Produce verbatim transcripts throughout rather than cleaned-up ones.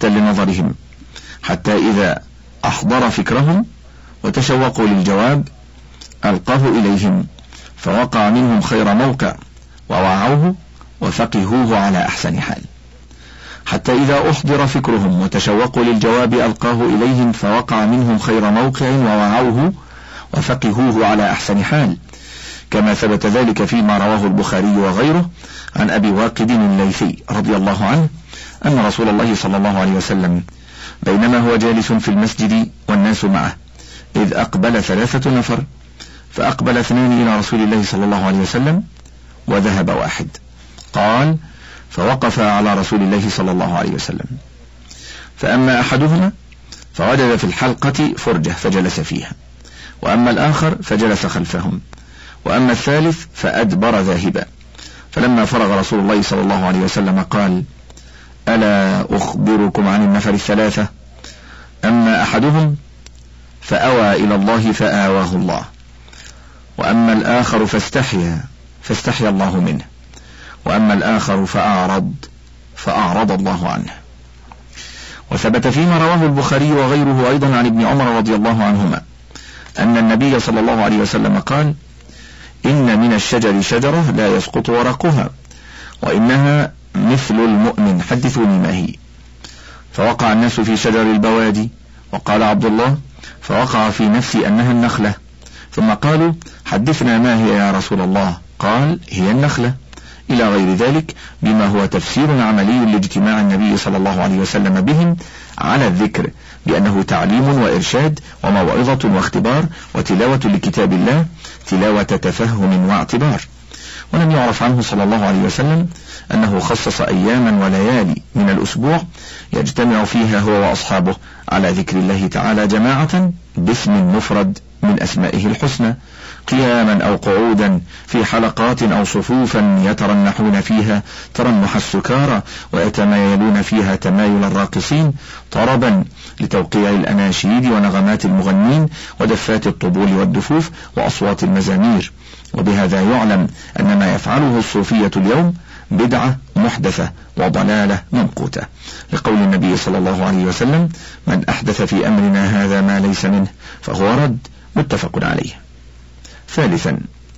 لافتا لنظرهم، حتى إذا أحضر فكرهم وتشوقوا للجواب ألقاه إليهم فوقع منهم خير موقع، ووعوه وفقهوه على أحسن حال. حتى إذا أحضر فكرهم وتشوقوا للجواب ألقاه إليهم فوقع منهم خير موقع ووعوه وفقهوه على أحسن حال، كما ثبت ذلك فيما رواه البخاري وغيره عن أبي واقد الليثي رضي الله عنه أن رسول الله صلى الله عليه وسلم بينما هو جالس في المسجد والناس معه إذ أقبل ثلاثة نفر، فأقبل اثنان إلى رسول الله صلى الله عليه وسلم وذهب واحد. قال: فوقف على رسول الله صلى الله عليه وسلم، فأما أحدهما فوجد في الحلقة فرجة فجلس فيها، وأما الآخر فجلس خلفهم، وأما الثالث فأدبر ذاهبا. فلما فرغ رسول الله صلى الله عليه وسلم قال: ألا أخبركم عن النفر الثلاثة؟ أما أحدهم فأوى إلى الله فآواه الله، وأما الآخر فاستحيا فاستحيا الله منه، وأما الآخر فأعرض فأعرض الله عنه. وثبت فيما رواه البخاري وغيره أيضا عن ابن عمر رضي الله عنهما أن النبي صلى الله عليه وسلم قال: إن من الشجر شجرة لا يسقط ورقها وإنها مثل المؤمن، حدثوني ما هي. فوقع الناس في شجر البوادي، وقال عبد الله: فوقع في نفسي أنها النخلة. ثم قالوا: حدثنا ما هي يا رسول الله؟ قال: هي النخلة، إلى غير ذلك بما هو تفسير عملي لاجتماع النبي صلى الله عليه وسلم بهم على الذكر بأنه تعليم وإرشاد وموعظة واختبار وتلاوة لكتاب الله تلاوة تفهم واعتبار. ولم يعرف عنه صلى الله عليه وسلم أنه خصص أياما وليالي من الأسبوع يجتمع فيها هو وأصحابه على ذكر الله تعالى جماعة باسم مفرد من أسمائه الحسنى، قياما أو قعودا في حلقات أو صفوفا يترنحون فيها ترنح السكارى ويتمايلون فيها تمايل الراقصين، طربا لتوقيع الأناشيد ونغمات المغنين ودفات الطبول والدفوف وأصوات المزامير. وبهذا يعلم أن ما يفعله الصوفية اليوم بدعة محدثة وضلالة ممقوتة، لقول النبي صلى الله عليه وسلم: من أحدث في أمرنا هذا ما ليس منه فهو رد، متفق عليه. ثالثا،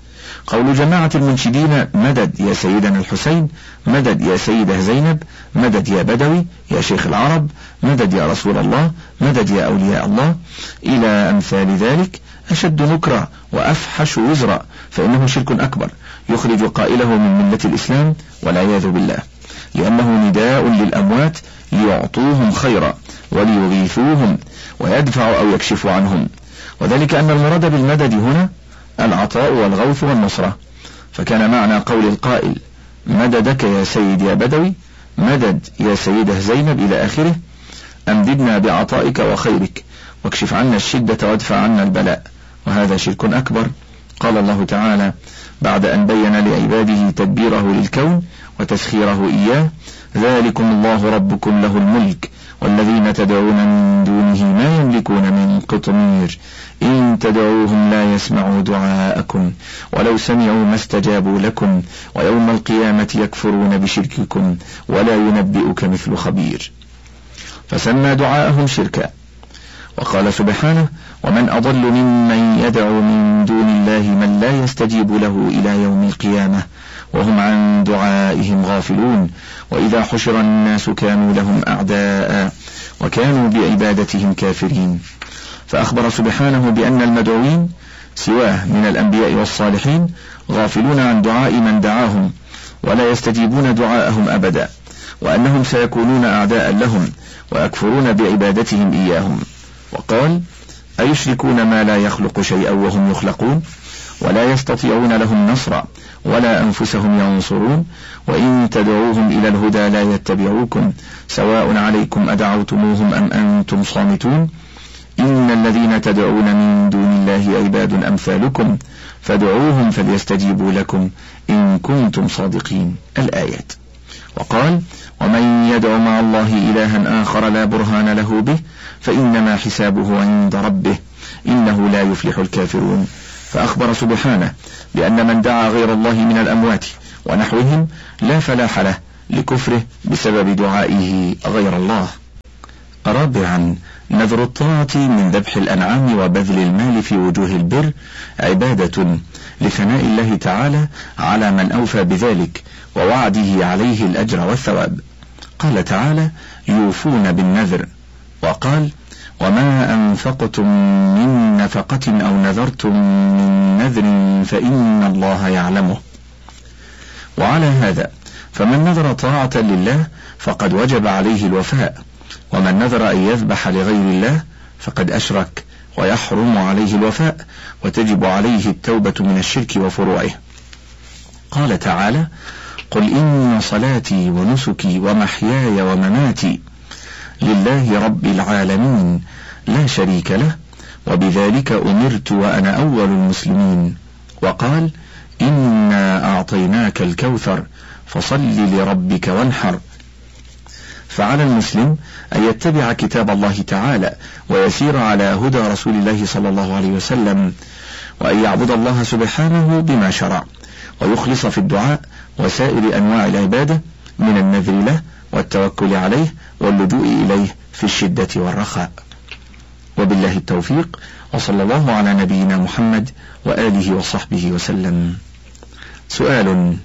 قول جماعة المنشدين: مدد يا سيدنا الحسين، مدد يا سيدة زينب، مدد يا بدوي يا شيخ العرب، مدد يا رسول الله، مدد يا أولياء الله، إلى أمثال ذلك، أشد نكرا وأفحش وزرا، فإنه شرك أكبر يخرج قائله من ملة الإسلام والعياذ بالله، لأنه نداء للأموات ليعطوهم خيرا وليغيثوهم ويدفع أو يكشف عنهم، وذلك أن المراد بالمدد هنا العطاء والغوث والنصرة. فكان معنى قول القائل: مددك يا سيد يا بدوي، مدد يا سيدة زينب إلى آخره، أمددنا بعطائك وخيرك واكشف عنا الشدة وادفع عنا البلاء، وهذا شرك أكبر. قال الله تعالى بعد أن بين لعباده تدبيره للكون وتسخيره إياه: ذلكم الله ربكم له الملك والذين تدعون من دونه ما يملكون من قطمير إن تدعوهم لا يسمعوا دعاءكم ولو سمعوا ما استجابوا لكم ويوم القيامة يكفرون بشرككم ولا ينبئك مثل خبير. فسمى دعاءهم شركا. وقال سبحانه: ومن أضل ممن يدعو من دون الله من لا يستجيب له إلى يوم القيامة وهم عن دعائهم غافلون وإذا حشر الناس كانوا لهم أعداء وكانوا بعبادتهم كافرين. فأخبر سبحانه بأن المدعوين سواه من الأنبياء والصالحين غافلون عن دعاء من دعاهم ولا يستجيبون دعاءهم أبدا، وأنهم سيكونون أعداء لهم ويكفرون بعبادتهم إياهم. وقال: أيشركون ما لا يخلق شيئا وهم يخلقون ولا يستطيعون لهم نصرا ولا أنفسهم ينصرون وإن تدعوهم إلى الهدى لا يتبعوكم سواء عليكم أدعوتموهم أم أنتم صامتون إن الذين تدعون من دون الله عباد أمثالكم فادعوهم فليستجيبوا لكم إن كنتم صادقين. الآيات. وقال: ومن يدع مع الله إلها آخر لا برهان له به فإنما حسابه عند ربه إنه لا يفلح الكافرون. فأخبر سبحانه بأن من دعا غير الله من الأموات ونحوهم لا فلاح له لكفره بسبب دعائه غير الله. رابعا، نذر الطاعة من ذبح الأنعام وبذل المال في وجوه البر عبادة لثناء الله تعالى على من أوفى بذلك ووعده عليه الأجر والثواب. قال تعالى: يوفون بالنذر. وقال: وما أنفقتم من نفقة أو نذرتم من نذر فإن الله يعلمه. وعلى هذا فمن نذر طاعة لله فقد وجب عليه الوفاء، ومن نذر أن يذبح لغير الله فقد أشرك ويحرم عليه الوفاء، وتجب عليه التوبة من الشرك وفروعه. قال تعالى: قل إن صلاتي ونسكي ومحياي ومماتي لله رب العالمين لا شريك له وبذلك أمرت وأنا أول المسلمين. وقال: إنا أعطيناك الكوثر فصل لربك وانحر. فعلى المسلم أن يتبع كتاب الله تعالى ويسير على هدى رسول الله صلى الله عليه وسلم، وأن يعبد الله سبحانه بما شرع، ويخلص في الدعاء وسائر أنواع العبادة من النذر له والتوكل عليه واللجوء إليه في الشدة والرخاء. وبالله التوفيق، وصلى الله على نبينا محمد وآله وصحبه وسلم. سؤال: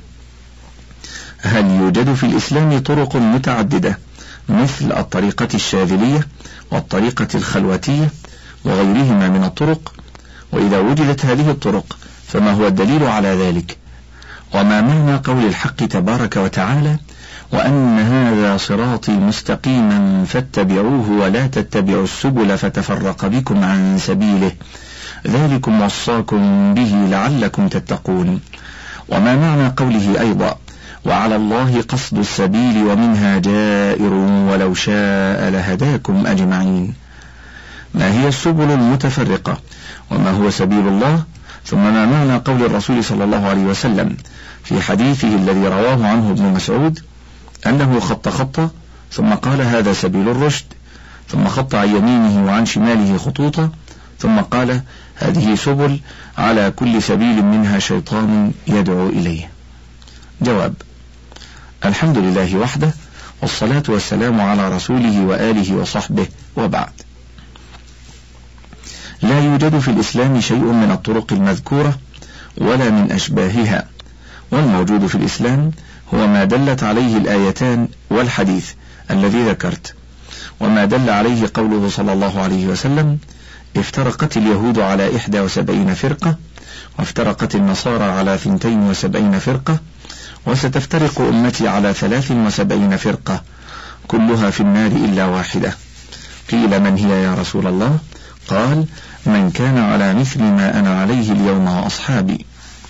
هل يوجد في الإسلام طرق متعددة مثل الطريقة الشاذلية والطريقة الخلوتية وغيرهما من الطرق؟ وإذا وجدت هذه الطرق فما هو الدليل على ذلك؟ وما معنى قول الحق تبارك وتعالى: وأن هذا صراطي مستقيما فاتبعوه ولا تتبعوا السبل فتفرق بكم عن سبيله ذلكم وصاكم به لعلكم تتقون؟ وما معنى قوله أيضا: وعلى الله قصد السبيل ومنها جائر ولو شاء لهداكم أجمعين؟ ما هي السبل المتفرقة؟ وما هو سبيل الله؟ ثم ما معنى قول الرسول صلى الله عليه وسلم في حديثه الذي رواه عنه ابن مسعود أنه خط خطة ثم قال: هذا سبيل الرشد، ثم خط عن يمينه وعن شماله خطوطا ثم قال: هذه سبل على كل سبيل منها شيطان يدعو إليه؟ جواب: الحمد لله وحده، والصلاة والسلام على رسوله وآله وصحبه، وبعد. لا يوجد في الإسلام شيء من الطرق المذكورة ولا من أشباهها، والموجود في الإسلام هو ما دلت عليه الآيتان والحديث الذي ذكرت، وما دل عليه قوله صلى الله عليه وسلم: افترقت اليهود على إحدى وسبعين فرقة، وافترقت النصارى على ثنتين وسبعين فرقة، وستفترق أمتي على ثلاث وسبعين فرقة كلها في النار إلا واحدة. قيل: من هي يا رسول الله؟ قال: من كان على مثل ما أنا عليه اليوم وأصحابي.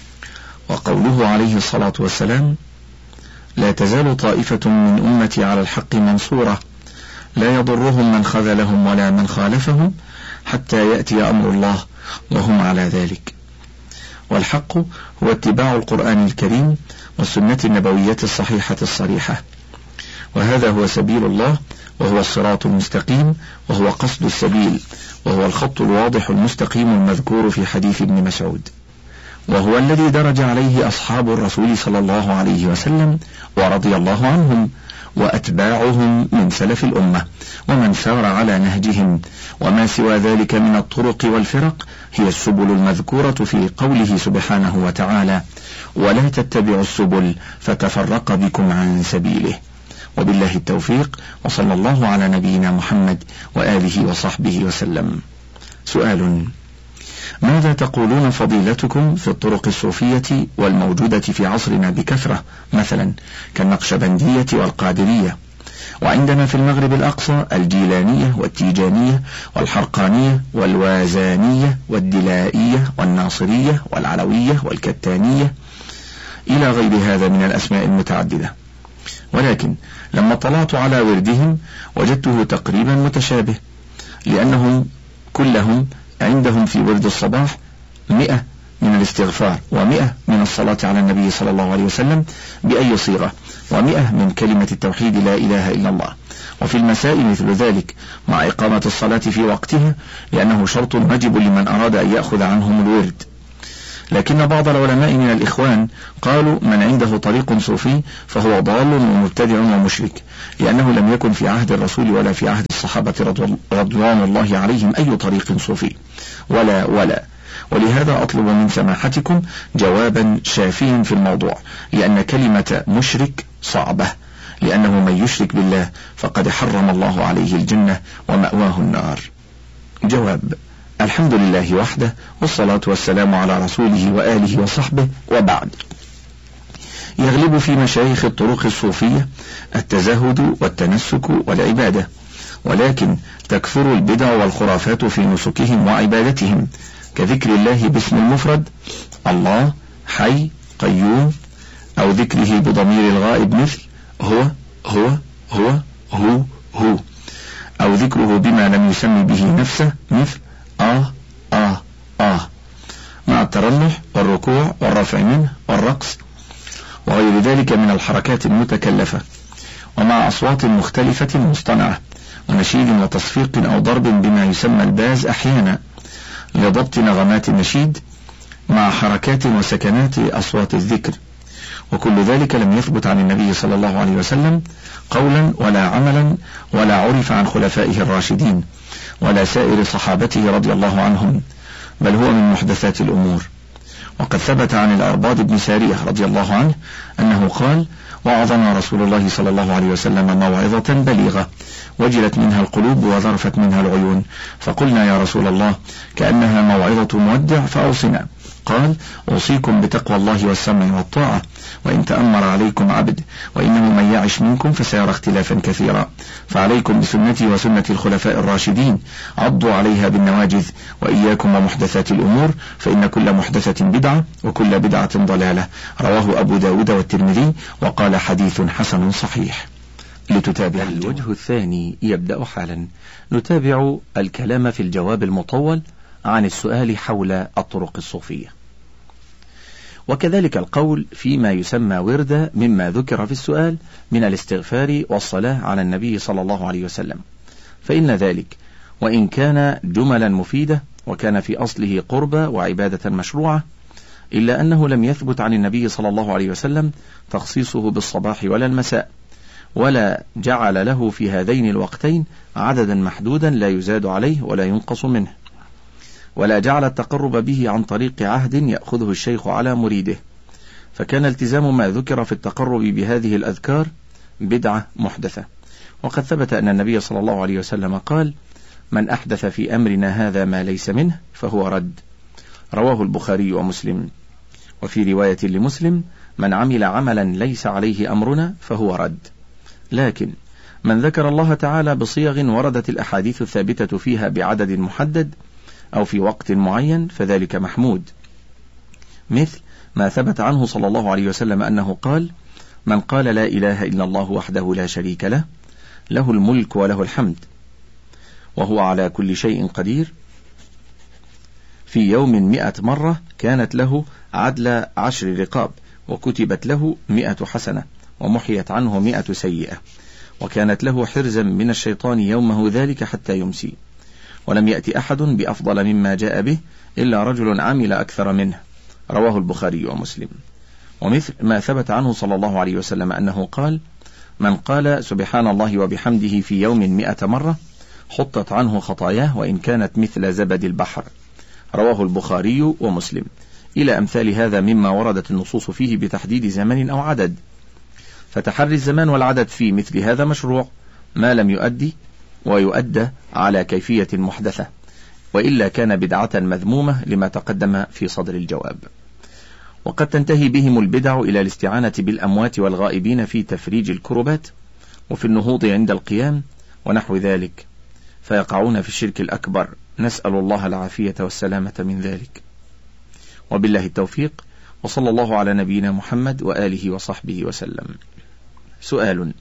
وقوله عليه الصلاة والسلام: لا تزال طائفة من أمتي على الحق منصورة لا يضرهم من خذلهم ولا من خالفهم حتى يأتي أمر الله وهم على ذلك. والحق هو اتباع القرآن الكريم والسنة النبوية الصحيحة الصريحة، وهذا هو سبيل الله، وهو الصراط المستقيم، وهو قصد السبيل، وهو الخط الواضح المستقيم المذكور في حديث ابن مسعود، وهو الذي درج عليه أصحاب الرسول صلى الله عليه وسلم ورضي الله عنهم وأتباعهم من سلف الأمة ومن سار على نهجهم. وما سوى ذلك من الطرق والفرق هي السبل المذكورة في قوله سبحانه وتعالى: ولا تتبعوا السبل فتفرق بكم عن سبيله. وبالله التوفيق، وصلى الله على نبينا محمد وآله وصحبه وسلم. سؤال: ماذا تقولون فضيلتكم في الطرق الصوفية والموجودة في عصرنا بكثرة، مثلا كالنقشبندية والقادرية، وعندنا في المغرب الأقصى الجيلانية والتيجانية والحرقانية والوازانية والدلائية والناصرية والعلوية والكتانية إلى غير هذا من الأسماء المتعددة؟ ولكن لما طلعت على وردهم وجدته تقريبا متشابه، لأنهم كلهم عندهم في ورد الصباح مئة من الاستغفار، ومئة من الصلاة على النبي صلى الله عليه وسلم بأي صيغة، ومئة من كلمة التوحيد لا إله إلا الله. وفي المساء مثل ذلك مع إقامة الصلاة في وقتها، لأنه شرط واجب لمن أراد أن يأخذ عنهم الورد. لكن بعض العلماء من الإخوان قالوا من عنده طريق صوفي فهو ضال ومبتدع ومشرك، لأنه لم يكن في عهد الرسول ولا في عهد الصحابة رضوان الله عليهم أي طريق صوفي ولا ولا ولهذا أطلب من سماحتكم جوابا شافيا في الموضوع، لأن كلمة مشرك صعبة، لأنه من يشرك بالله فقد حرم الله عليه الجنة ومأواه النار. جواب: الحمد لله وحده، والصلاة والسلام على رسوله وآله وصحبه، وبعد. يغلب في مشايخ الطرق الصوفية التزهد والتنسك والعبادة، ولكن تكثر البدع والخرافات في نسكهم وعبادتهم، كذكر الله باسم المفرد الله حي قيوم، أو ذكره بضمير الغائب مثل هو هو هو هو هو، أو ذكره بما لم يسمي به نفسه مثل آه آه آه، مع الترنح والركوع والرفع منه والرقص وغير ذلك من الحركات المتكلفة، ومع أصوات مختلفة مصطنعة ونشيد وتصفيق أو ضرب بما يسمى الباز أحيانا لضبط نغمات النشيد، مع حركات وسكنات أصوات الذكر، وكل ذلك لم يثبت عن النبي صلى الله عليه وسلم قولا ولا عملا، ولا عرف عن خلفائه الراشدين ولا سائر صحابته رضي الله عنهم، بل هو من محدثات الأمور. وقد ثبت عن الأرباض بن سارية رضي الله عنه أنه قال: وعظنا رسول الله صلى الله عليه وسلم موعظة بليغة وجلت منها القلوب وذرفت منها العيون، فقلنا يا رسول الله كأنها موعظة مودع فأوصنا. قال: أوصيكم بتقوى الله والسمع والطاعة، وإن تأمر عليكم عبد، وإنه من يعش منكم فسيرى اختلافا كثيرا، فعليكم بسنتي وسنة الخلفاء الراشدين، عضوا عليها بالنواجذ، وإياكم ومحدثات الأمور، فإن كل محدثة بدعة وكل بدعة ضلالة. رواه أبو داود والترمذي، وقال حديث حسن صحيح. لتتابع الوجه الثاني يبدأ حالا. نتابع الكلام في الجواب المطول عن السؤال حول الطرق الصوفية، وكذلك القول فيما يسمى وردا مما ذكر في السؤال من الاستغفار والصلاة على النبي صلى الله عليه وسلم، فإن ذلك وإن كان جملا مفيدة وكان في أصله قربة وعبادة مشروعة، إلا أنه لم يثبت عن النبي صلى الله عليه وسلم تخصيصه بالصباح ولا المساء، ولا جعل له في هذين الوقتين عددا محدودا لا يزاد عليه ولا ينقص منه، ولا جعل التقرب به عن طريق عهد يأخذه الشيخ على مريده، فكان التزام ما ذكر في التقرب بهذه الأذكار بدعة محدثة. وقد ثبت أن النبي صلى الله عليه وسلم قال: من أحدث في أمرنا هذا ما ليس منه فهو رد. رواه البخاري ومسلم. وفي رواية لمسلم: من عمل عملا ليس عليه أمرنا فهو رد. لكن من ذكر الله تعالى بصيغ وردت الأحاديث الثابتة فيها بعدد محدد أو في وقت معين فذلك محمود، مثل ما ثبت عنه صلى الله عليه وسلم أنه قال: من قال لا إله إلا الله وحده لا شريك له، له الملك وله الحمد وهو على كل شيء قدير، في يوم مئة مرة كانت له عدل عشر رقاب، وكتبت له مئة حسنة، ومحيت عنه مئة سيئة، وكانت له حرزا من الشيطان يومه ذلك حتى يمسي، ولم يأتي أحد بأفضل مما جاء به إلا رجل عمل أكثر منه. رواه البخاري ومسلم. ومثل ما ثبت عنه صلى الله عليه وسلم أنه قال: من قال سبحان الله وبحمده في يوم مئة مرة حطت عنه خطاياه وإن كانت مثل زبد البحر. رواه البخاري ومسلم. إلى أمثال هذا مما وردت النصوص فيه بتحديد زمن أو عدد، فتحري الزمان والعدد في مثل هذا مشروع ما لم يؤدي ويؤدى على كيفية محدثة، وإلا كان بدعة مذمومة لما تقدم في صدر الجواب. وقد تنتهي بهم البدع إلى الاستعانة بالأموات والغائبين في تفريج الكربات وفي النهوض عند القيام ونحو ذلك، فيقعون في الشرك الأكبر، نسأل الله العافية والسلامة من ذلك. وبالله التوفيق، وصلى الله على نبينا محمد وآله وصحبه وسلم. سؤال: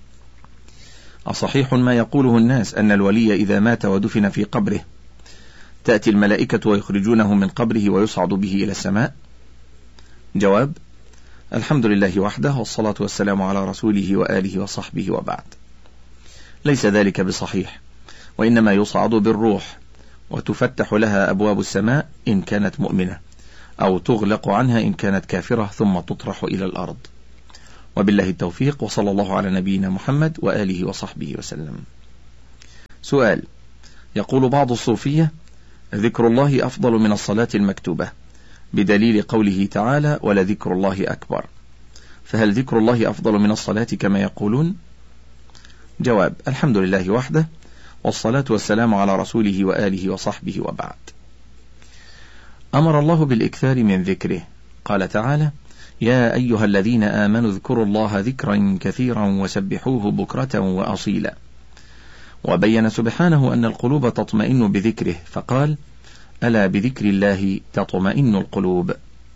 أصحيح ما يقوله الناس أن الولي إذا مات ودفن في قبره تأتي الملائكة ويخرجونه من قبره ويصعد به إلى السماء؟ جواب: الحمد لله وحده، والصلاة والسلام على رسوله وآله وصحبه، وبعد. ليس ذلك بصحيح، وإنما يصعد بالروح وتفتح لها أبواب السماء إن كانت مؤمنة، أو تغلق عنها إن كانت كافرة ثم تطرح إلى الأرض. وبالله التوفيق، وصلى الله على نبينا محمد وآله وصحبه وسلم. سؤال: يقول بعض الصوفية: ذكر الله أفضل من الصلاة المكتوبة بدليل قوله تعالى: ولذكر الله أكبر، فهل ذكر الله أفضل من الصلاة كما يقولون؟ جواب: الحمد لله وحده، والصلاة والسلام على رسوله وآله وصحبه، وبعد. أمر الله بالإكثار من ذكره، قال تعالى: يا أيها الذين آمنوا اذكروا الله ذكرا كثيرا وسبحوه بكرة وأصيلا. وبين سبحانه أن القلوب تطمئن بذكره، فقال: ألا بذكر الله تطمئن القلوب.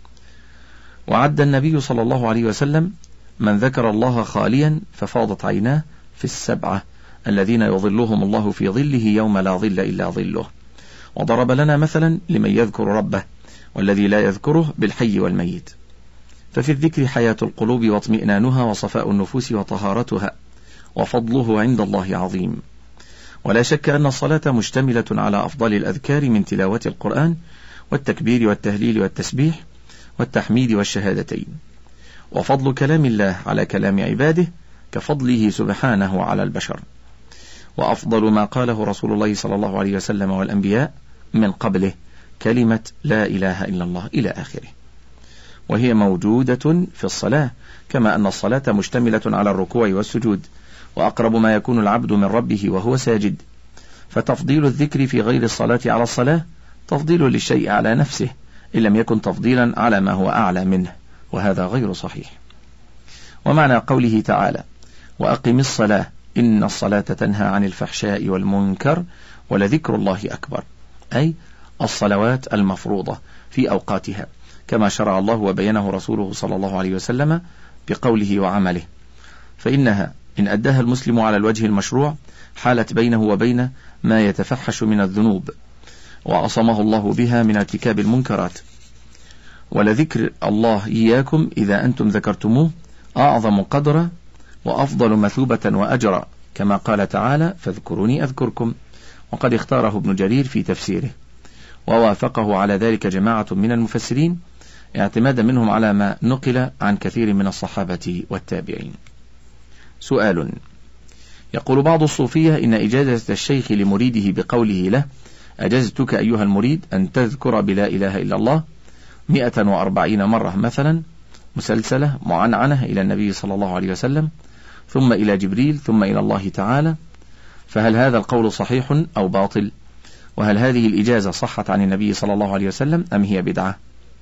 وعد النبي صلى الله عليه وسلم من ذكر الله خاليا ففاضت عيناه في السبعة الذين يظلهم الله في ظله يوم لا ظل إلا ظله. وضرب لنا مثلا لمن يذكر ربه والذي لا يذكره بالحي والميت. ففي الذكر حياة القلوب واطمئنانها وصفاء النفوس وطهارتها، وفضله عند الله عظيم. ولا شك أن الصلاة مشتملة على أفضل الأذكار من تلاوة القرآن والتكبير والتهليل والتسبيح والتحميد والشهادتين. وفضل كلام الله على كلام عباده كفضله سبحانه على البشر. وأفضل ما قاله رسول الله صلى الله عليه وسلم والأنبياء من قبله كلمة لا إله إلا الله إلى آخره، وهي موجودة في الصلاة، كما أن الصلاة مشتملة على الركوع والسجود، وأقرب ما يكون العبد من ربه وهو ساجد. فتفضيل الذكر في غير الصلاة على الصلاة تفضيل للشيء على نفسه، إن لم يكن تفضيلا على ما هو أعلى منه، وهذا غير صحيح. ومعنى قوله تعالى: وأقم الصلاة إن الصلاة تنهى عن الفحشاء والمنكر ولذكر الله أكبر، أي الصلوات المفروضة في أوقاتها، كما شرع الله وبينه رسوله صلى الله عليه وسلم بقوله وعمله، فإنها إن أداها المسلم على الوجه المشروع حالت بينه وبين ما يتفحش من الذنوب، وعصمه الله بها من ارتكاب المنكرات. ولذكر الله إياكم إذا أنتم ذكرتموه أعظم قدرا وأفضل مثوبة وأجرا، كما قال تعالى: فاذكروني أذكركم. وقد اختاره ابن جرير في تفسيره، ووافقه على ذلك جماعة من المفسرين اعتمادا منهم على ما نقل عن كثير من الصحابة والتابعين. سؤال: يقول بعض الصوفية إن إجازة الشيخ لمريده بقوله له: أجزتك أيها المريد أن تذكر بلا إله إلا الله مئة وأربعين مرة مثلا، مسلسلة معنعنة إلى النبي صلى الله عليه وسلم، ثم إلى جبريل، ثم إلى الله تعالى، فهل هذا القول صحيح أو باطل؟ وهل هذه الإجازة صحت عن النبي صلى الله عليه وسلم أم هي بدعة؟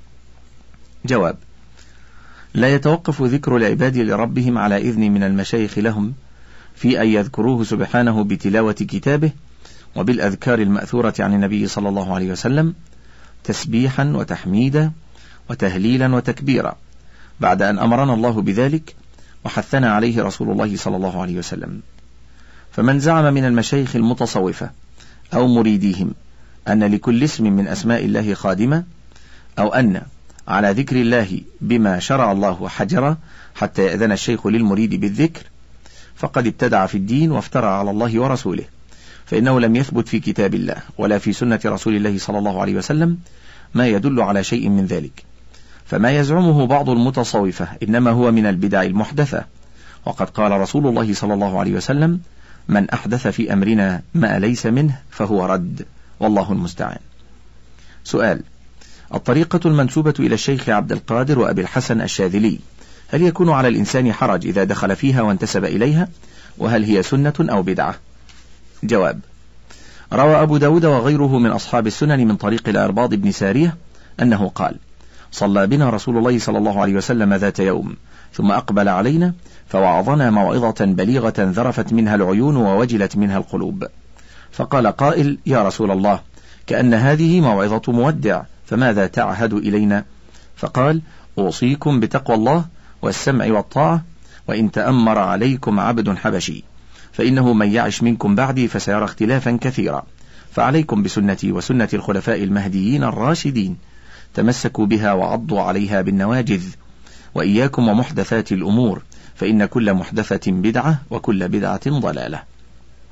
جواب: لا يتوقف ذكر العباد لربهم على إذن من المشايخ لهم في أن يذكروه سبحانه بتلاوة كتابه وبالأذكار المأثورة عن النبي صلى الله عليه وسلم تسبيحا وتحميدا وتهليلا وتكبيرا، بعد أن أمرنا الله بذلك وحثنا عليه رسول الله صلى الله عليه وسلم. فمن زعم من المشايخ المتصوفة أو مريديهم أن لكل اسم من أسماء الله خادمة، أو أن على ذكر الله بما شرع الله حجرا حتى يأذن الشيخ للمريد بالذكر، فقد ابتدع في الدين وافترى على الله ورسوله، فإنه لم يثبت في كتاب الله ولا في سنة رسول الله صلى الله عليه وسلم ما يدل على شيء من ذلك. فما يزعمه بعض المتصوفة إنما هو من البدع المحدثة، وقد قال رسول الله صلى الله عليه وسلم: من أحدث في أمرنا ما ليس منه فهو رد، والله المستعان. سؤال: الطريقة المنسوبة إلى الشيخ عبد القادر وأبي الحسن الشاذلي، هل يكون على الإنسان حرج إذا دخل فيها وانتسب إليها؟ وهل هي سنة أو بدعة؟ جواب: روى أبو داود وغيره من أصحاب السنن من طريق الأرباض بن سارية أنه قال: صلى بنا رسول الله صلى الله عليه وسلم ذات يوم، ثم أقبل علينا فوعظنا موعظة بليغة ذرفت منها العيون ووجلت منها القلوب، فقال قائل: يا رسول الله، كأن هذه موعظة مودع، فماذا تعهد إلينا؟ فقال: أوصيكم بتقوى الله والسمع والطاعة، وإن تأمر عليكم عبد حبشي، فإنه من يعش منكم بعدي فسيرى اختلافا كثيرا، فعليكم بسنتي وسنة الخلفاء المهديين الراشدين، تمسكوا بها وعضوا عليها بالنواجذ، وإياكم ومحدثات الأمور، فإن كل محدثة بدعة وكل بدعة ضلالة.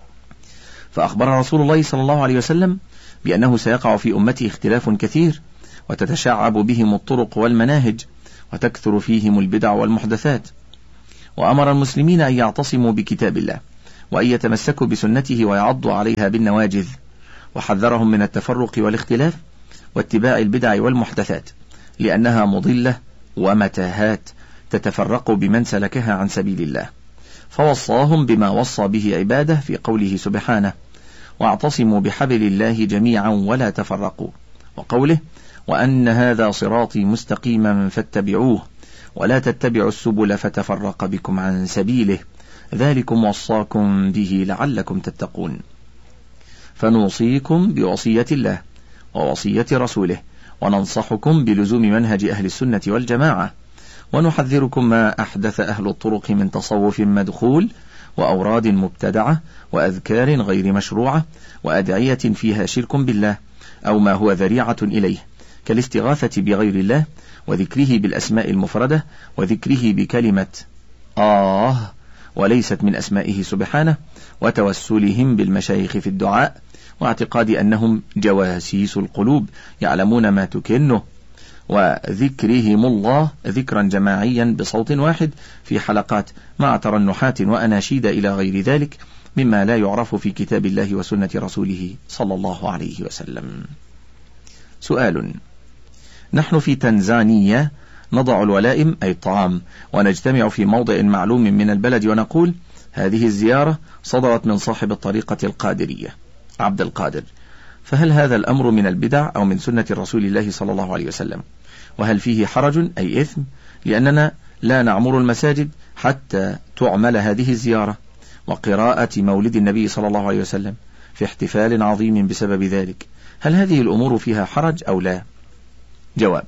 فأخبر رسول الله صلى الله عليه وسلم بأنه سيقع في أمته اختلاف كثير، وتتشعب بهم الطرق والمناهج، وتكثر فيهم البدع والمحدثات. وأمر المسلمين أن يعتصموا بكتاب الله، وأن يتمسكوا بسنته ويعضوا عليها بالنواجذ، وحذرهم من التفرق والاختلاف واتباع البدع والمحدثات، لأنها مضلة ومتاهات تتفرق بمن سلكها عن سبيل الله. فوصاهم بما وصى به عباده في قوله سبحانه: واعتصموا بحبل الله جميعا ولا تفرقوا، وقوله: وأن هذا صراطي مستقيما فاتبعوه ولا تتبعوا السبل فتفرق بكم عن سبيله ذلكم وصاكم به لعلكم تتقون. فنوصيكم بوصية الله ووصية رسوله، وننصحكم بلزوم منهج أهل السنة والجماعة، ونحذركم ما أحدث أهل الطرق من تصوف مدخول وأوراد مبتدعة وأذكار غير مشروعة وأدعية فيها شرك بالله أو ما هو ذريعة إليه، كالاستغاثة بغير الله وذكره بالأسماء المفردة وذكره بكلمة آه وليست من أسمائه سبحانه، وتوسلهم بالمشايخ في الدعاء، واعتقاد أنهم جواسيس القلوب يعلمون ما تكنه، وذكرهم الله ذكرا جماعيا بصوت واحد في حلقات مع ترنحات وأناشيد إلى غير ذلك مما لا يعرف في كتاب الله وسنة رسوله صلى الله عليه وسلم. سؤال: نحن في تنزانيا نضع الولائم أي الطعام، ونجتمع في موضع معلوم من البلد ونقول: هذه الزيارة صدرت من صاحب الطريقة القادرية عبد القادر، فهل هذا الأمر من البدع أو من سنة رسول الله صلى الله عليه وسلم؟ وهل فيه حرج أي إثم؟ لأننا لا نعمر المساجد حتى تعمل هذه الزيارة وقراءة مولد النبي صلى الله عليه وسلم في احتفال عظيم بسبب ذلك، هل هذه الأمور فيها حرج أو لا؟ جواب: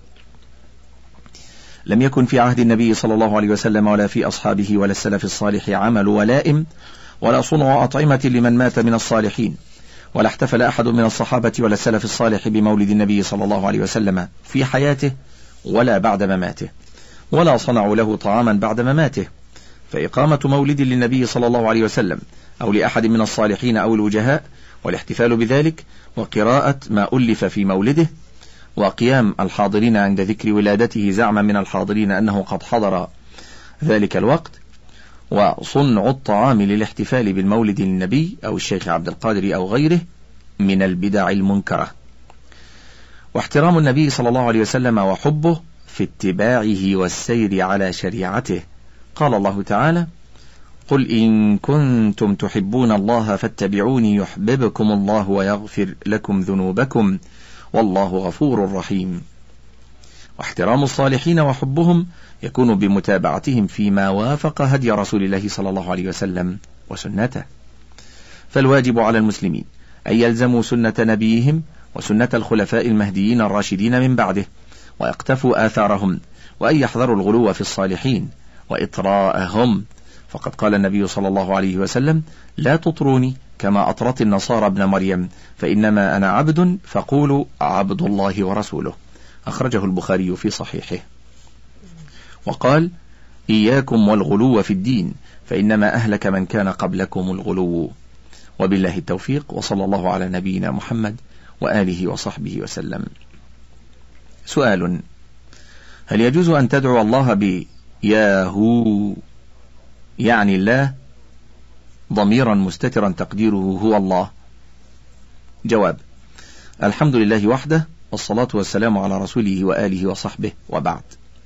لم يكن في عهد النبي صلى الله عليه وسلم ولا في أصحابه ولا السلف الصالح عمل ولائم ولا صنع أطعمة لمن مات من الصالحين، ولا احتفل أحد من الصحابة ولا السلف الصالح بمولد النبي صلى الله عليه وسلم في حياته ولا بعد مماته، ولا صنعوا له طعاما بعد مماته. فإقامة مولد للنبي صلى الله عليه وسلم أو لأحد من الصالحين أو الوجهاء والاحتفال بذلك وقراءة ما ألف في مولده وقيام الحاضرين عند ذكر ولادته زعما من الحاضرين أنه قد حضر ذلك الوقت، وصنع الطعام للاحتفال بالمولد للنبي أو الشيخ عبد القادر أو غيره من البدع المنكرة. واحترام النبي صلى الله عليه وسلم وحبه في اتباعه والسير على شريعته. قال الله تعالى: قل إن كنتم تحبون الله فاتبعوني يحببكم الله ويغفر لكم ذنوبكم والله غفور رحيم. واحترام الصالحين وحبهم يكون بمتابعتهم فيما وافق هدي رسول الله صلى الله عليه وسلم وسنته. فالواجب على المسلمين أن يلزموا سنة نبيهم وسنة الخلفاء المهديين الراشدين من بعده ويقتفوا آثارهم، وأن يحذروا الغلو في الصالحين وإطراءهم، فقد قال النبي صلى الله عليه وسلم: لا تطروني كما أطرت النصارى ابن مريم، فإنما أنا عبد فقولوا عبد الله ورسوله. أخرجه البخاري في صحيحه. وقال: إياكم والغلو في الدين فإنما أهلك من كان قبلكم الغلو. وبالله التوفيق، وصلى الله على نبينا محمد وآله وصحبه وسلم. سؤال: هل يجوز أن تدعو الله بياهو يعني الله ضميرا مستترا تقديره هو الله؟ جواب: الحمد لله وحده، والصلاة والسلام على رسوله وآله وصحبه، وبعد.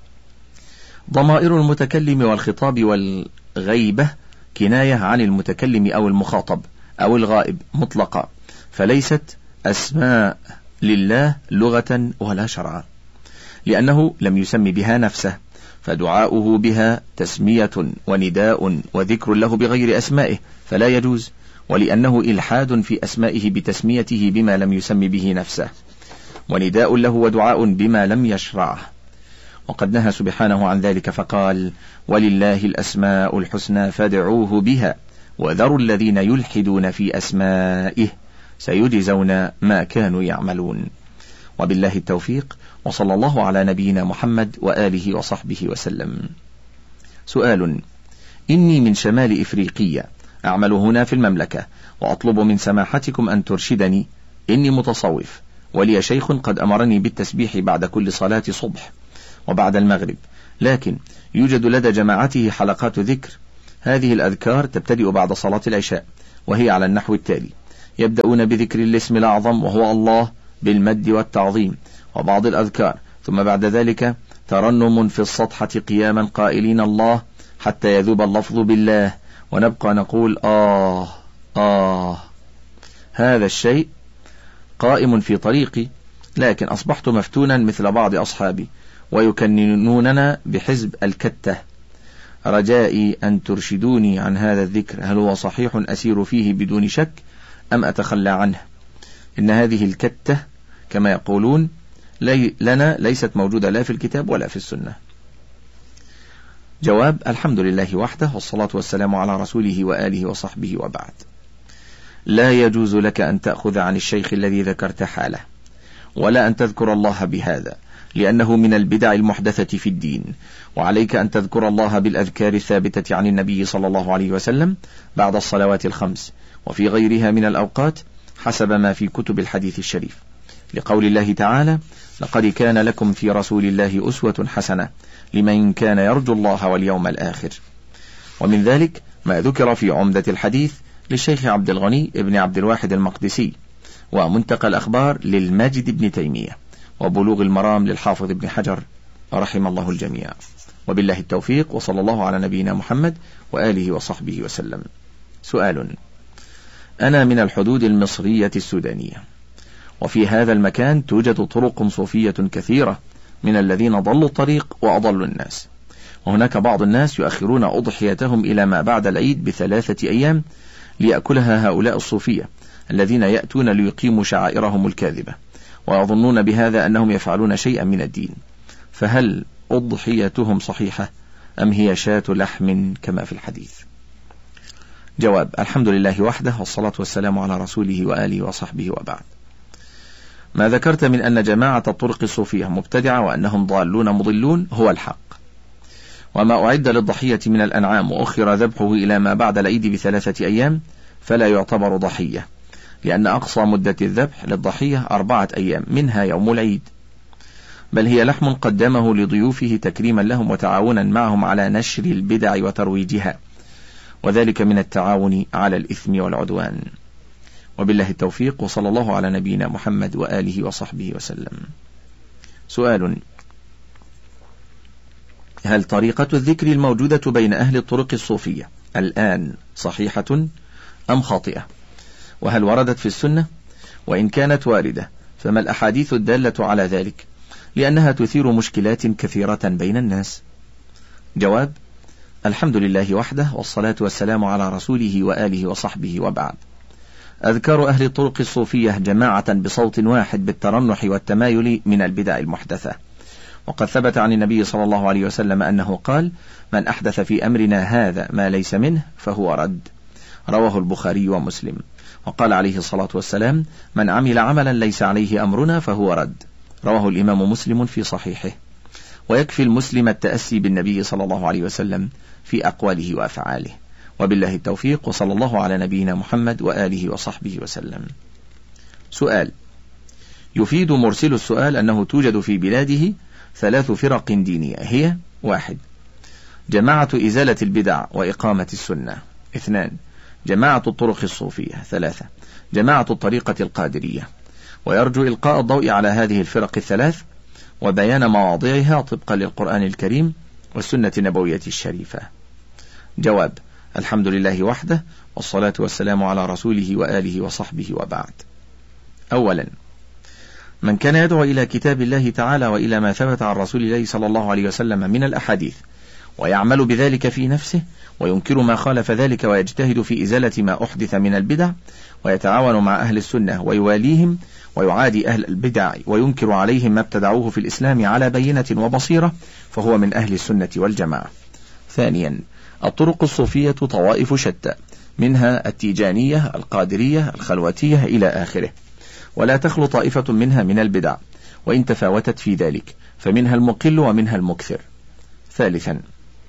ضمائر المتكلم والخطاب والغيبة كناية عن المتكلم أو المخاطب أو الغائب مطلقة، فليست أسماء لله لغة ولا شرعا، لأنه لم يسم بها نفسه، فدعاؤه بها تسمية ونداء وذكر له بغير أسمائه فلا يجوز، ولأنه إلحاد في أسمائه بتسميته بما لم يسم به نفسه، ونداء له ودعاء بما لم يشرعه. وقد نهى سبحانه عن ذلك فقال: ولله الأسماء الحسنى فادعوه بها وذروا الذين يلحدون في أسمائه سيجزون ما كانوا يعملون. وبالله التوفيق، وصلى الله على نبينا محمد وآله وصحبه وسلم. سؤال: إني من شمال إفريقيا أعمل هنا في المملكة، وأطلب من سماحتكم أن ترشدني، إني متصوف ولي شيخ قد أمرني بالتسبيح بعد كل صلاة صبح وبعد المغرب، لكن يوجد لدى جماعته حلقات ذكر. هذه الأذكار تبتدئ بعد صلاة العشاء، وهي على النحو التالي: يبدأون بذكر الاسم الأعظم وهو الله بالمد والتعظيم وبعض الأذكار، ثم بعد ذلك ترنم في السطحة قياما قائلين الله حتى يذوب اللفظ بالله، ونبقى نقول آه آه. هذا الشيء قائم في طريقي، لكن أصبحت مفتونا مثل بعض أصحابي ويكننوننا بحزب الكتة. رجائي أن ترشدوني عن هذا الذكر، هل هو صحيح أسير فيه بدون شك أم أتخلى عنه؟ إن هذه الكتة كما يقولون لي لنا ليست موجودة لا في الكتاب ولا في السنة. جواب: الحمد لله وحده، والصلاة والسلام على رسوله وآله وصحبه، وبعد. لا يجوز لك أن تأخذ عن الشيخ الذي ذكرت حاله، ولا أن تذكر الله بهذا، لأنه من البدع المحدثة في الدين. وعليك أن تذكر الله بالأذكار الثابتة عن النبي صلى الله عليه وسلم بعد الصلوات الخمس وفي غيرها من الأوقات حسب ما في كتب الحديث الشريف، لقول الله تعالى: لقد كان لكم في رسول الله أسوة حسنة لمن كان يرجو الله واليوم الآخر. ومن ذلك ما ذكر في عمدة الحديث للشيخ عبد الغني ابن عبد الواحد المقدسي، ومنتقى الأخبار للماجد ابن تيمية، وبلوغ المرام للحافظ ابن حجر، رحم الله الجميع. وبالله التوفيق، وصلى الله على نبينا محمد وآله وصحبه وسلم. سؤال: أنا من الحدود المصرية السودانية، وفي هذا المكان توجد طرق صوفية كثيرة من الذين ضلوا الطريق وأضلوا الناس، وهناك بعض الناس يؤخرون أضحيتهم إلى ما بعد العيد بثلاثة أيام ليأكلها هؤلاء الصوفية الذين يأتون ليقيموا شعائرهم الكاذبة، ويظنون بهذا أنهم يفعلون شيئا من الدين، فهل أضحيتهم صحيحة أم هي شاة لحم كما في الحديث؟ جواب: الحمد لله وحده، والصلاة والسلام على رسوله وآله وصحبه، وبعد. ما ذكرت من أن جماعة الطرق الصوفية مبتدعة وأنهم ضالون مضلون هو الحق، وما أعد للضحية من الأنعام وأخر ذبحه إلى ما بعد العيد بثلاثة أيام فلا يعتبر ضحية، لأن أقصى مدة الذبح للضحية أربعة أيام منها يوم العيد، بل هي لحم قدمه لضيوفه تكريما لهم وتعاونا معهم على نشر البدع وترويجها، وذلك من التعاون على الإثم والعدوان. وبالله التوفيق، وصلى الله على نبينا محمد وآله وصحبه وسلم. سؤال: هل طريقة الذكر الموجودة بين أهل الطرق الصوفية الآن صحيحة أم خاطئة؟ وهل وردت في السنة؟ وإن كانت واردة فما الأحاديث الدالة على ذلك؟ لأنها تثير مشكلات كثيرة بين الناس. جواب: الحمد لله وحده، والصلاة والسلام على رسوله وآله وصحبه، وبعد. أذكار أهل الطرق الصوفية جماعة بصوت واحد بالترنح والتمايل من البدع المحدثة، وقد ثبت عن النبي صلى الله عليه وسلم أنه قال: من أحدث في أمرنا هذا ما ليس منه فهو رد، رواه البخاري ومسلم. وقال عليه الصلاة والسلام: من عمل عملا ليس عليه أمرنا فهو رد، رواه الإمام مسلم في صحيحه. ويكفي المسلم التأسي بالنبي صلى الله عليه وسلم في أقواله وأفعاله. وبالله التوفيق، وصلى الله على نبينا محمد وآله وصحبه وسلم. سؤال: يفيد مرسل السؤال أنه توجد في بلاده ثلاث فرق دينية، هي: واحد، جماعة إزالة البدع وإقامة السنة. اثنان، جماعة الطرق الصوفية. ثلاثة، جماعة الطريقة القادرية. ويرجو إلقاء الضوء على هذه الفرق الثلاث وبيان مواضعها طبقا للقرآن الكريم والسنة النبوية الشريفة. جواب: الحمد لله وحده، والصلاة والسلام على رسوله وآله وصحبه، وبعد. أولا، من كان يدعو إلى كتاب الله تعالى وإلى ما ثبت عن رسول الله صلى الله عليه وسلم من الأحاديث ويعمل بذلك في نفسه وينكر ما خالف ذلك ويجتهد في إزالة ما أحدث من البدع ويتعاون مع أهل السنة ويواليهم ويعادي أهل البدع وينكر عليهم ما ابتدعوه في الإسلام على بينة وبصيرة فهو من أهل السنة والجماعة. ثانيا، الطرق الصوفية طوائف شتى، منها التيجانية، القادرية، الخلوتية إلى آخره، ولا تخلو طائفة منها من البدع وإن تفاوتت في ذلك، فمنها المقل ومنها المكثر. ثالثا،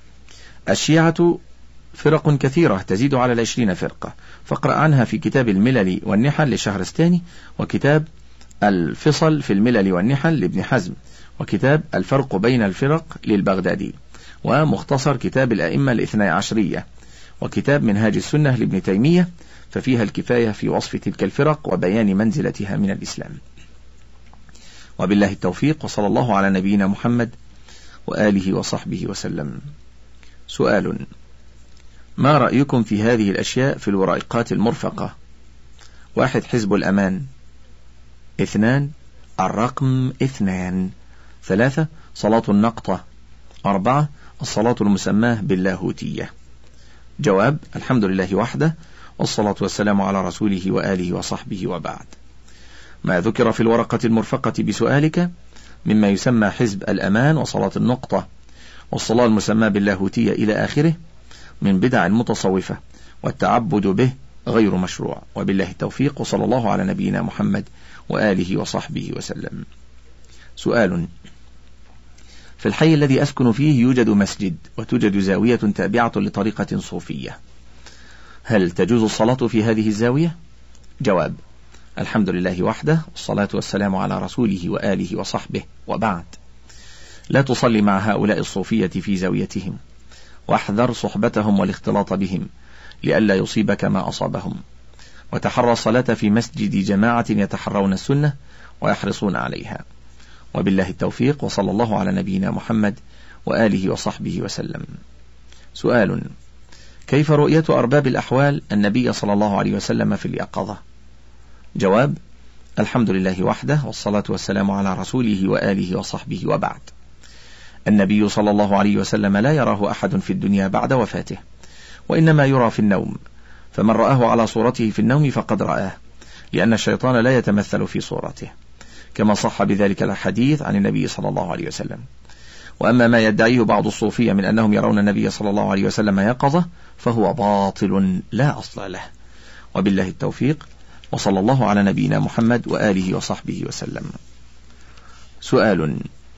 الشيعة فرق كثيرة تزيد على العشرين فرقة، فاقرأ عنها في كتاب الملل والنحل لشهرستاني وكتاب الفصل في الملل والنحل لابن حزم، وكتاب الفرق بين الفرق للبغدادي، ومختصر كتاب الأئمة الاثني عشرية، وكتاب منهاج السنة لابن تيمية، ففيها الكفاية في وصف تلك الفرق وبيان منزلتها من الإسلام. وبالله التوفيق، وصلى الله على نبينا محمد وآله وصحبه وسلم. سؤال: ما رأيكم في هذه الأشياء في الورائقات المرفقة؟ واحد حزب الأمان، اثنان الرقم اثنان، ثلاثة صلاة النقطة، أربعة الصلاة المسماة باللاهوتية. جواب: الحمد لله وحده، والصلاة والسلام على رسوله وآله وصحبه، وبعد. ما ذكر في الورقة المرفقة بسؤالك مما يسمى حزب الأمان وصلاة النقطة والصلاة المسماة باللاهوتية إلى آخره من بدع المتصوفة، والتعبد به غير مشروع. وبالله التوفيق، وصلى الله على نبينا محمد وآله وصحبه وسلم. سؤال: في الحي الذي أسكن فيه يوجد مسجد وتوجد زاوية تابعة لطريقة صوفية، هل تجوز الصلاة في هذه الزاوية؟ جواب: الحمد لله وحده، والصلاة والسلام على رسوله وآله وصحبه، وبعد. لا تصلي مع هؤلاء الصوفية في زاويتهم، واحذر صحبتهم والاختلاط بهم لئلا يصيبك ما أصابهم، وتحرى الصلاة في مسجد جماعة يتحرون السنة ويحرصون عليها. وبالله التوفيق، وصلى الله على نبينا محمد وآله وصحبه وسلم. سؤال: كيف رؤية أرباب الأحوال النبي صلى الله عليه وسلم في اليقظة؟ جواب: الحمد لله وحده، والصلاة والسلام على رسوله وآله وصحبه، وبعد. النبي صلى الله عليه وسلم لا يراه أحد في الدنيا بعد وفاته، وإنما يرى في النوم، فمن رآه على صورته في النوم فقد رآه، لأن الشيطان لا يتمثل في صورته، كما صح بذلك الحديث عن النبي صلى الله عليه وسلم. وأما ما يدعيه بعض الصوفية من أنهم يرون النبي صلى الله عليه وسلم يقظة فهو باطل لا أصل له. وبالله التوفيق، وصلى الله على نبينا محمد وآله وصحبه وسلم. سؤال: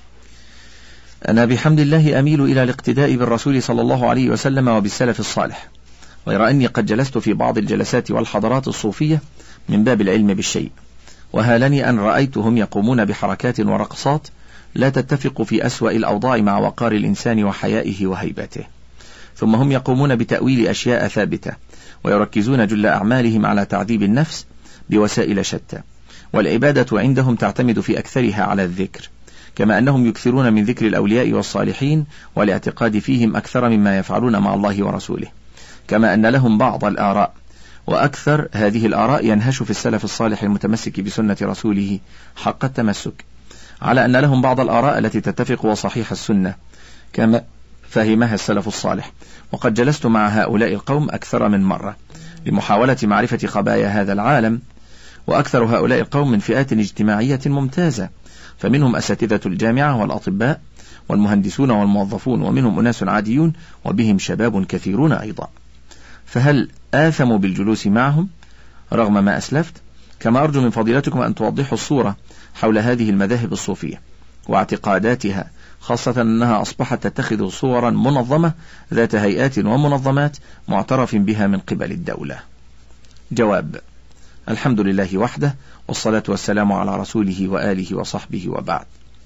أنا بحمد الله أميل إلى الاقتداء بالرسول صلى الله عليه وسلم وبالسلف الصالح، غير أني قد جلست في بعض الجلسات والحضارات الصوفية من باب العلم بالشيء، وهالني أن رأيتهم يقومون بحركات ورقصات لا تتفق في أسوأ الأوضاع مع وقار الإنسان وحيائه وهيبته، ثم هم يقومون بتأويل أشياء ثابتة، ويركزون جل أعمالهم على تعذيب النفس بوسائل شتى، والعبادة عندهم تعتمد في أكثرها على الذكر، كما أنهم يكثرون من ذكر الأولياء والصالحين والاعتقاد فيهم أكثر مما يفعلون مع الله ورسوله، كما أن لهم بعض الآراء، وأكثر هذه الآراء ينهش في السلف الصالح المتمسك بسنة رسوله حق التمسك، على أن لهم بعض الآراء التي تتفق وصحيح السنة كما فهمها السلف الصالح. وقد جلست مع هؤلاء القوم أكثر من مرة لمحاولة معرفة خبايا هذا العالم، وأكثر هؤلاء القوم من فئات اجتماعية ممتازة، فمنهم أساتذة الجامعة والأطباء والمهندسون والموظفون، ومنهم أناس عاديون، وبهم شباب كثيرون أيضا. فهل آثموا بالجلوس معهم رغم ما أسلفت؟ كما أرجو من فضيلتكم أن توضحوا الصورة حول هذه المذاهب الصوفية واعتقاداتها، خاصة أنها أصبحت تتخذ صورا منظمة ذات هيئات ومنظمات معترف بها من قبل الدولة. جواب: الحمد لله وحده، والصلاة والسلام على رسوله وآله وصحبه، وبعد.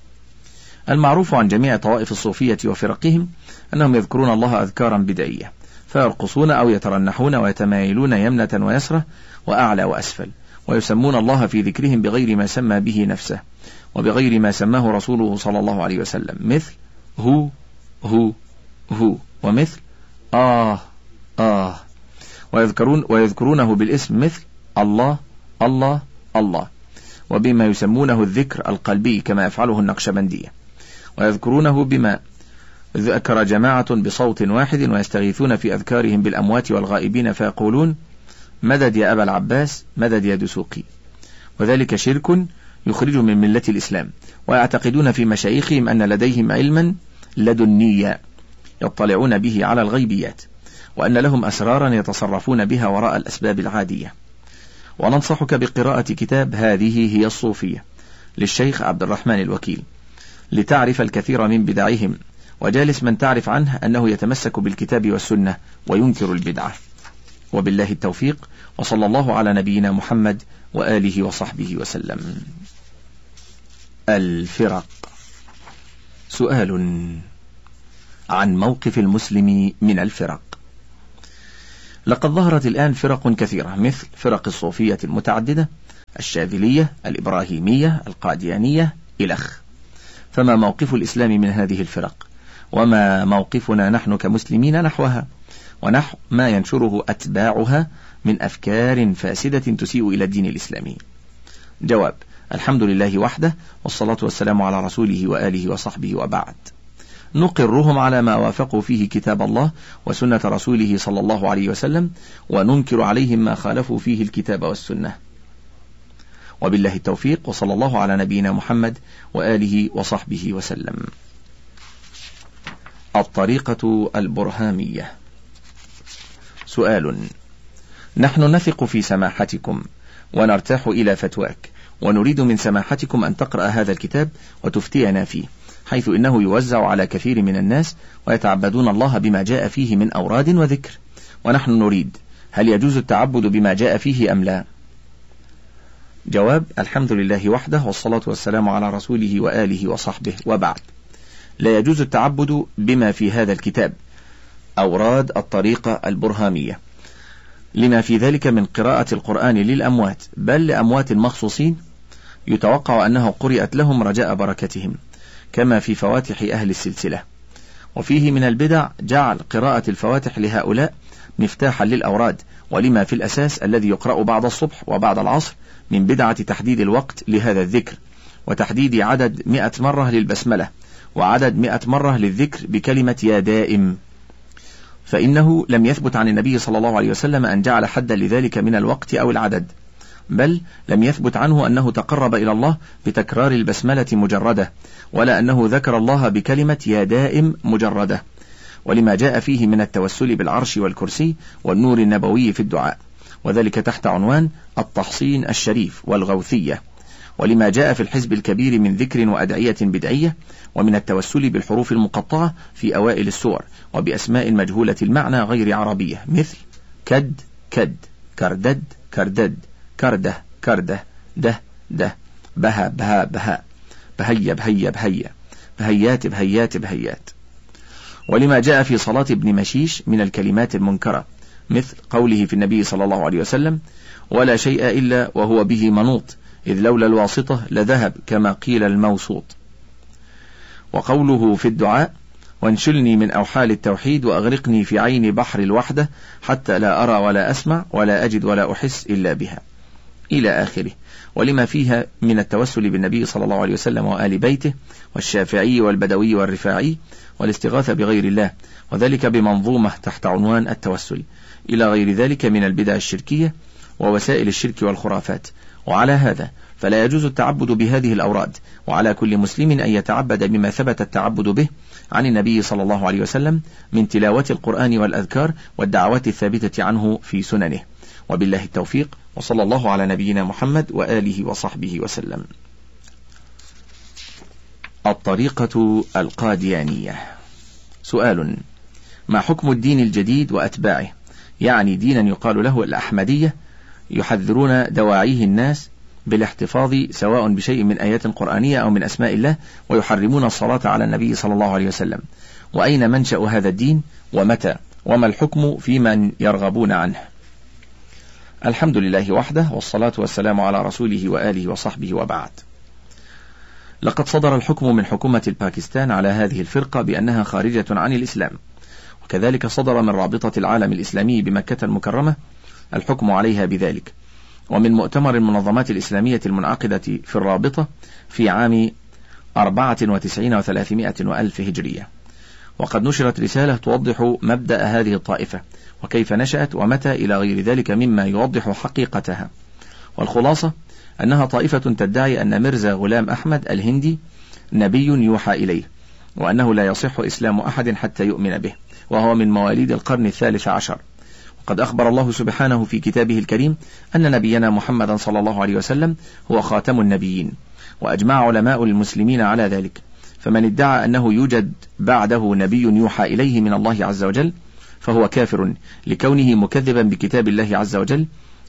المعروف عن جميع طوائف الصوفية وفرقهم أنهم يذكرون الله أذكارا بدعية، فيرقصون أو يترنحون ويتمايلون يمنة ويسرة وأعلى وأسفل، ويسمون الله في ذكرهم بغير ما سمى به نفسه وبغير ما سماه رسوله صلى الله عليه وسلم، مثل هو هو هو، ومثل آه آه، ويذكرون ويذكرونه بالاسم مثل الله الله الله، وبما يسمونه الذكر القلبي كما يفعله النقشبندية، ويذكرونه بما ذكر جماعة بصوت واحد، ويستغيثون في أذكارهم بالأموات والغائبين فيقولون مدد يا أبا العباس، مدد يا دسوقي، وذلك شرك يخرج من ملة الإسلام. ويعتقدون في مشايخهم أن لديهم علما لدنيا يطلعون به على الغيبيات، وأن لهم أسرارا يتصرفون بها وراء الأسباب العادية. وننصحك بقراءة كتاب هذه هي الصوفية للشيخ عبد الرحمن الوكيل لتعرف الكثير من بدعهم، وجالس من تعرف عنه أنه يتمسك بالكتاب والسنة وينكر البدعة. وبالله التوفيق، وصلى الله على نبينا محمد وآله وصحبه وسلم. الفرق. سؤال عن موقف المسلم من الفرق. لقد ظهرت الآن فرق كثيرة مثل فرق الصوفية المتعددة، الشاذلية، الإبراهيمية، القاديانية إلخ. فما موقف الإسلام من هذه الفرق؟ وما موقفنا نحن كمسلمين نحوها ونحو ما ينشره أتباعها من أفكار فاسدة تسيء إلى الدين الإسلامي؟ جواب: الحمد لله وحده، والصلاة والسلام على رسوله وآله وصحبه، وبعد. نقرهم على ما وافقوا فيه كتاب الله وسنة رسوله صلى الله عليه وسلم، وننكر عليهم ما خالفوا فيه الكتاب والسنة. وبالله التوفيق، وصلى الله على نبينا محمد وآله وصحبه وسلم. الطريقة البرهامية. سؤال: نحن نثق في سماحتكم ونرتاح إلى فتواك، ونريد من سماحتكم أن تقرأ هذا الكتاب وتفتينا فيه، حيث إنه يوزع على كثير من الناس ويتعبدون الله بما جاء فيه من أوراد وذكر، ونحن نريد، هل يجوز التعبد بما جاء فيه أم لا؟ جواب: الحمد لله وحده، والصلاة والسلام على رسوله وآله وصحبه، وبعد. لا يجوز التعبد بما في هذا الكتاب أوراد الطريقة البرهامية، لما في ذلك من قراءة القرآن للأموات، بل لأموات مخصوصين يتوقع أنه قرئت لهم رجاء بركتهم، كما في فواتح أهل السلسلة. وفيه من البدع جعل قراءة الفواتح لهؤلاء مفتاحا للأوراد، ولما في الأساس الذي يقرأ بعد الصبح وبعد العصر من بدعة تحديد الوقت لهذا الذكر، وتحديد عدد مئة مرة للبسملة، وعدد مئة مرة للذكر بكلمة يا دائم، فإنه لم يثبت عن النبي صلى الله عليه وسلم أن جعل حدا لذلك من الوقت أو العدد، بل لم يثبت عنه أنه تقرب إلى الله بتكرار البسملة مجردة، ولا أنه ذكر الله بكلمة يا دائم مجردة، ولما جاء فيه من التوسل بالعرش والكرسي والنور النبوي في الدعاء، وذلك تحت عنوان التحصين الشريف والغوثية، ولما جاء في الحزب الكبير من ذكر وأدعية بدعية، ومن التوسل بالحروف المقطعة في أوائل السور، وبأسماء مجهولة المعنى غير عربية مثل كد كد، كردد كردد، كرده كرده، ده ده، بها بها بها، بهيا بهيا بهيا، بهيات بهيات بهيات. ولما جاء في صلاة ابن مشيش من الكلمات المنكرة مثل قوله في النبي صلى الله عليه وسلم: ولا شيء إلا وهو به منوط، إذ لولا الواسطة لذهب كما قيل الموسوط. وقوله في الدعاء: وانشلني من أوحال التوحيد وأغرقني في عين بحر الوحدة حتى لا أرى ولا أسمع ولا أجد ولا أحس إلا بها، إلى آخره. ولما فيها من التوسل بالنبي صلى الله عليه وسلم وآل بيته والشافعي والبدوي والرفاعي والاستغاثة بغير الله، وذلك بمنظومة تحت عنوان التوسل، إلى غير ذلك من البدع الشركية ووسائل الشرك والخرافات. وعلى هذا فلا يجوز التعبد بهذه الأوراد، وعلى كل مسلم أن يتعبد بما ثبت التعبد به عن النبي صلى الله عليه وسلم من تلاوة القرآن والأذكار والدعوات الثابتة عنه في سننه. وبالله التوفيق، وصلى الله على نبينا محمد وآله وصحبه وسلم. الطريقة القاديانية. سؤال: ما حكم الدين الجديد وأتباعه؟ يعني دينا يقال له الأحمدية، يحذرون دواعيه الناس بالاحتفاظ سواء بشيء من آيات قرآنية أو من أسماء الله، ويحرمون الصلاة على النبي صلى الله عليه وسلم. وأين منشأ هذا الدين ومتى؟ وما الحكم في من يرغبون عنه؟ الحمد لله وحده، والصلاة والسلام على رسوله وآله وصحبه، وبعد. لقد صدر الحكم من حكومة الباكستان على هذه الفرقة بأنها خارجة عن الإسلام، وكذلك صدر من رابطة العالم الإسلامي بمكة المكرمة الحكم عليها بذلك، ومن مؤتمر المنظمات الإسلامية المنعقدة في الرابطة في عام أربعة وتسعين وثلاثمائة وألف هجرية. وقد نشرت رسالة توضح مبدأ هذه الطائفة وكيف نشأت ومتى إلى غير ذلك مما يوضح حقيقتها. والخلاصة أنها طائفة تدعي أن ميرزا غلام أحمد الهندي نبي يوحى إليه، وأنه لا يصح إسلام أحد حتى يؤمن به، وهو من مواليد القرن الثالث عشر. وقد أخبر الله سبحانه في كتابه الكريم أن نبينا محمدا صلى الله عليه وسلم هو خاتم النبيين، وأجمع علماء المسلمين على ذلك. فمن ادعى أنه يوجد بعده نبي يوحى إليه من الله عز وجل فهو كافر، لكونه مكذبا بكتاب الله عز وجل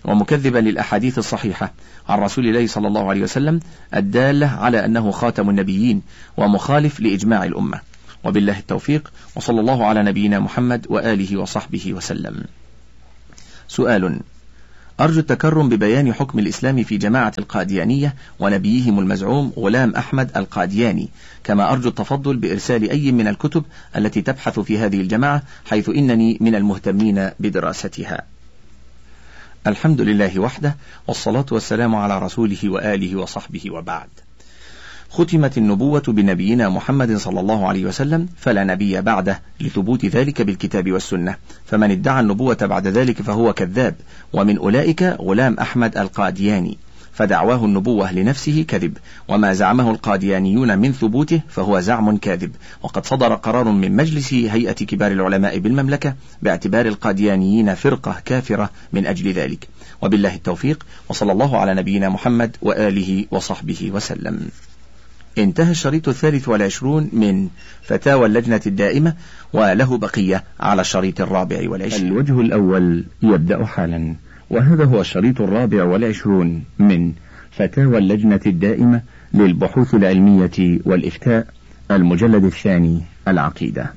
ومكذبا للأحاديث الصحيحة عن رسول الله صلى الله عليه وسلم الدالة على أنه خاتم النبيين ومخالف لإجماع الأمة. وبالله التوفيق، وصلى الله على نبينا محمد وآله وصحبه وسلم. سؤال: أرجو التكرم ببيان حكم الإسلام في جماعة القاديانية ونبيهم المزعوم غلام أحمد القادياني، كما أرجو التفضل بإرسال أي من الكتب التي تبحث في هذه الجماعة، حيث إنني من المهتمين بدراستها. الحمد لله وحده، والصلاة والسلام على رسوله وآله وصحبه وبعد. ختمت النبوة بنبينا محمد صلى الله عليه وسلم، فلا نبي بعده، لثبوت ذلك بالكتاب والسنة، فمن ادعى النبوة بعد ذلك فهو كذاب، ومن أولئك غلام أحمد القادياني، فدعواه النبوة لنفسه كذب، وما زعمه القاديانيون من ثبوته فهو زعم كاذب. وقد صدر قرار من مجلس هيئة كبار العلماء بالمملكة باعتبار القاديانيين فرقة كافرة من أجل ذلك. وبالله التوفيق، وصلى الله على نبينا محمد وآله وصحبه وسلم. انتهى الشريط الثالث والعشرون من فتاوى اللجنة الدائمة، وله بقية على الشريط الرابع والعشرين. الوجه الأول يبدأ حالا، وهذا هو الشريط الرابع والعشرون من فتاوى اللجنة الدائمة للبحوث العلمية والإفتاء، المجلد الثاني، العقيدة.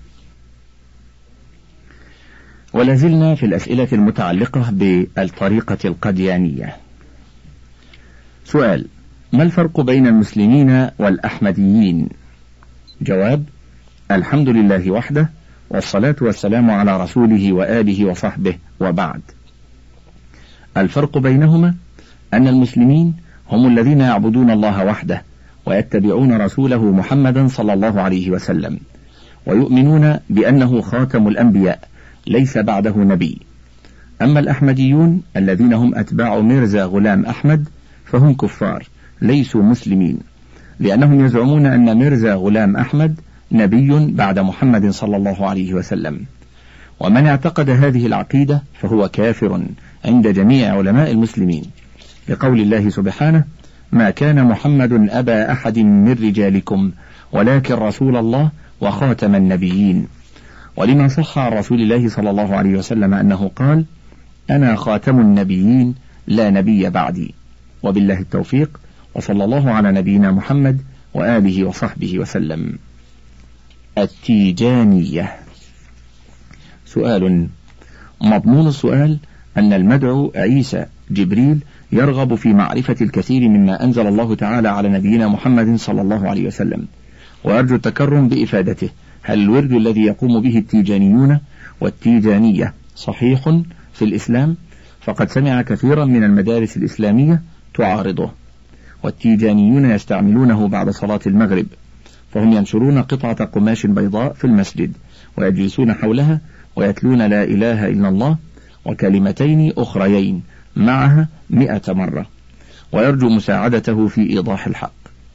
ولازلنا في الأسئلة المتعلقة بالطريقة القديانية. سؤال: ما الفرق بين المسلمين والأحمديين؟ جواب: الحمد لله وحده، والصلاة والسلام على رسوله وآله وصحبه وبعد. الفرق بينهما أن المسلمين هم الذين يعبدون الله وحده، ويتبعون رسوله محمدا صلى الله عليه وسلم، ويؤمنون بأنه خاتم الأنبياء ليس بعده نبي. أما الأحمديون الذين هم أتباع ميرزا غلام أحمد فهم كفار ليسوا مسلمين، لأنهم يزعمون أن ميرزا غلام أحمد نبي بعد محمد صلى الله عليه وسلم. ومن اعتقد هذه العقيدة فهو كافر عند جميع علماء المسلمين، لقول الله سبحانه: ما كان محمد أبا أحد من رجالكم ولكن رسول الله وخاتم النبيين. ولما صح عن رسول الله صلى الله عليه وسلم أنه قال: أنا خاتم النبيين لا نبي بعدي. وبالله التوفيق، وصلى الله على نبينا محمد وآله وصحبه وسلم. التيجانية. سؤال: مضمون السؤال أن المدعو عيسى جبريل يرغب في معرفة الكثير مما أنزل الله تعالى على نبينا محمد صلى الله عليه وسلم، وأرجو التكرم بإفادته: هل الورد الذي يقوم به التيجانيون والتيجانية صحيح في الإسلام؟ فقد سمع كثيرا من المدارس الإسلامية تعارضه، والتيجانيون يستعملونه بعد صلاة المغرب، فهم ينشرون قطعة قماش بيضاء في المسجد ويجلسون حولها ويتلون لا إله إلا الله وكلمتين أخريين معها مئة مرة، ويرجو مساعدته في إيضاح الحق.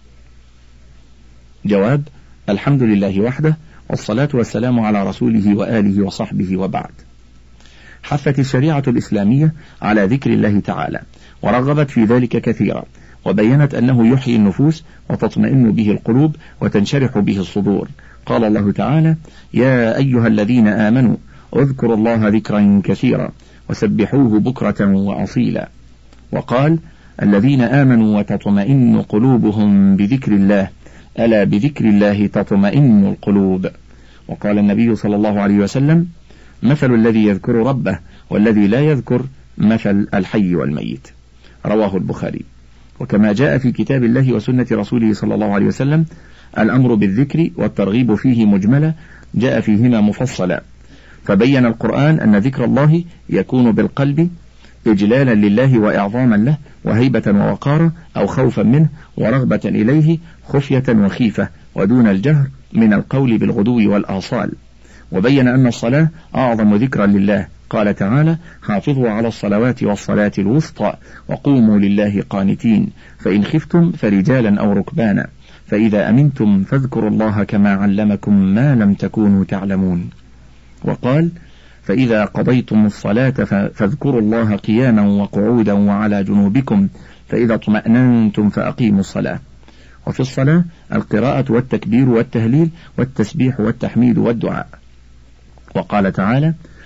جواب: الحمد لله وحده، والصلاة والسلام على رسوله وآله وصحبه وبعد. حثت الشريعة الإسلامية على ذكر الله تعالى، ورغبت في ذلك كثيرا، وبينت أنه يحيي النفوس وتطمئن به القلوب وتنشرح به الصدور. قال الله تعالى: يا أيها الذين آمنوا اذكروا الله ذكرا كثيرا وسبحوه بكرة وأصيلا. وقال: الذين آمنوا وتطمئن قلوبهم بذكر الله، ألا بذكر الله تطمئن القلوب. وقال النبي صلى الله عليه وسلم: مثل الذي يذكر ربه والذي لا يذكر مثل الحي والميت. رواه البخاري. وكما جاء في كتاب الله وسنة رسوله صلى الله عليه وسلم الأمر بالذكر والترغيب فيه مجملا، جاء فيهما مفصلا، فبين القرآن أن ذكر الله يكون بالقلب إجلالا لله وإعظاما له وهيبة ووقارا أو خوفا منه ورغبة إليه خفية وخيفة ودون الجهر من القول بالغدو والآصال. وبين أن الصلاة أعظم ذكرا لله، قال تعالى: حافظوا على الصلوات والصلاة الوسطى وقوموا لله قانتين، فإن خفتم فرجالا أو ركبانا، فإذا أمنتم فاذكروا الله كما علمكم ما لم تكونوا تعلمون. وقال: فإذا قضيتم الصلاة فاذكروا الله قياما وقعودا وعلى جنوبكم، فإذا اطمأننتم فأقيموا الصلاة. وفي الصلاة القراءة والتكبير والتهليل والتسبيح والتحميد والدعاء. وقال تعالى: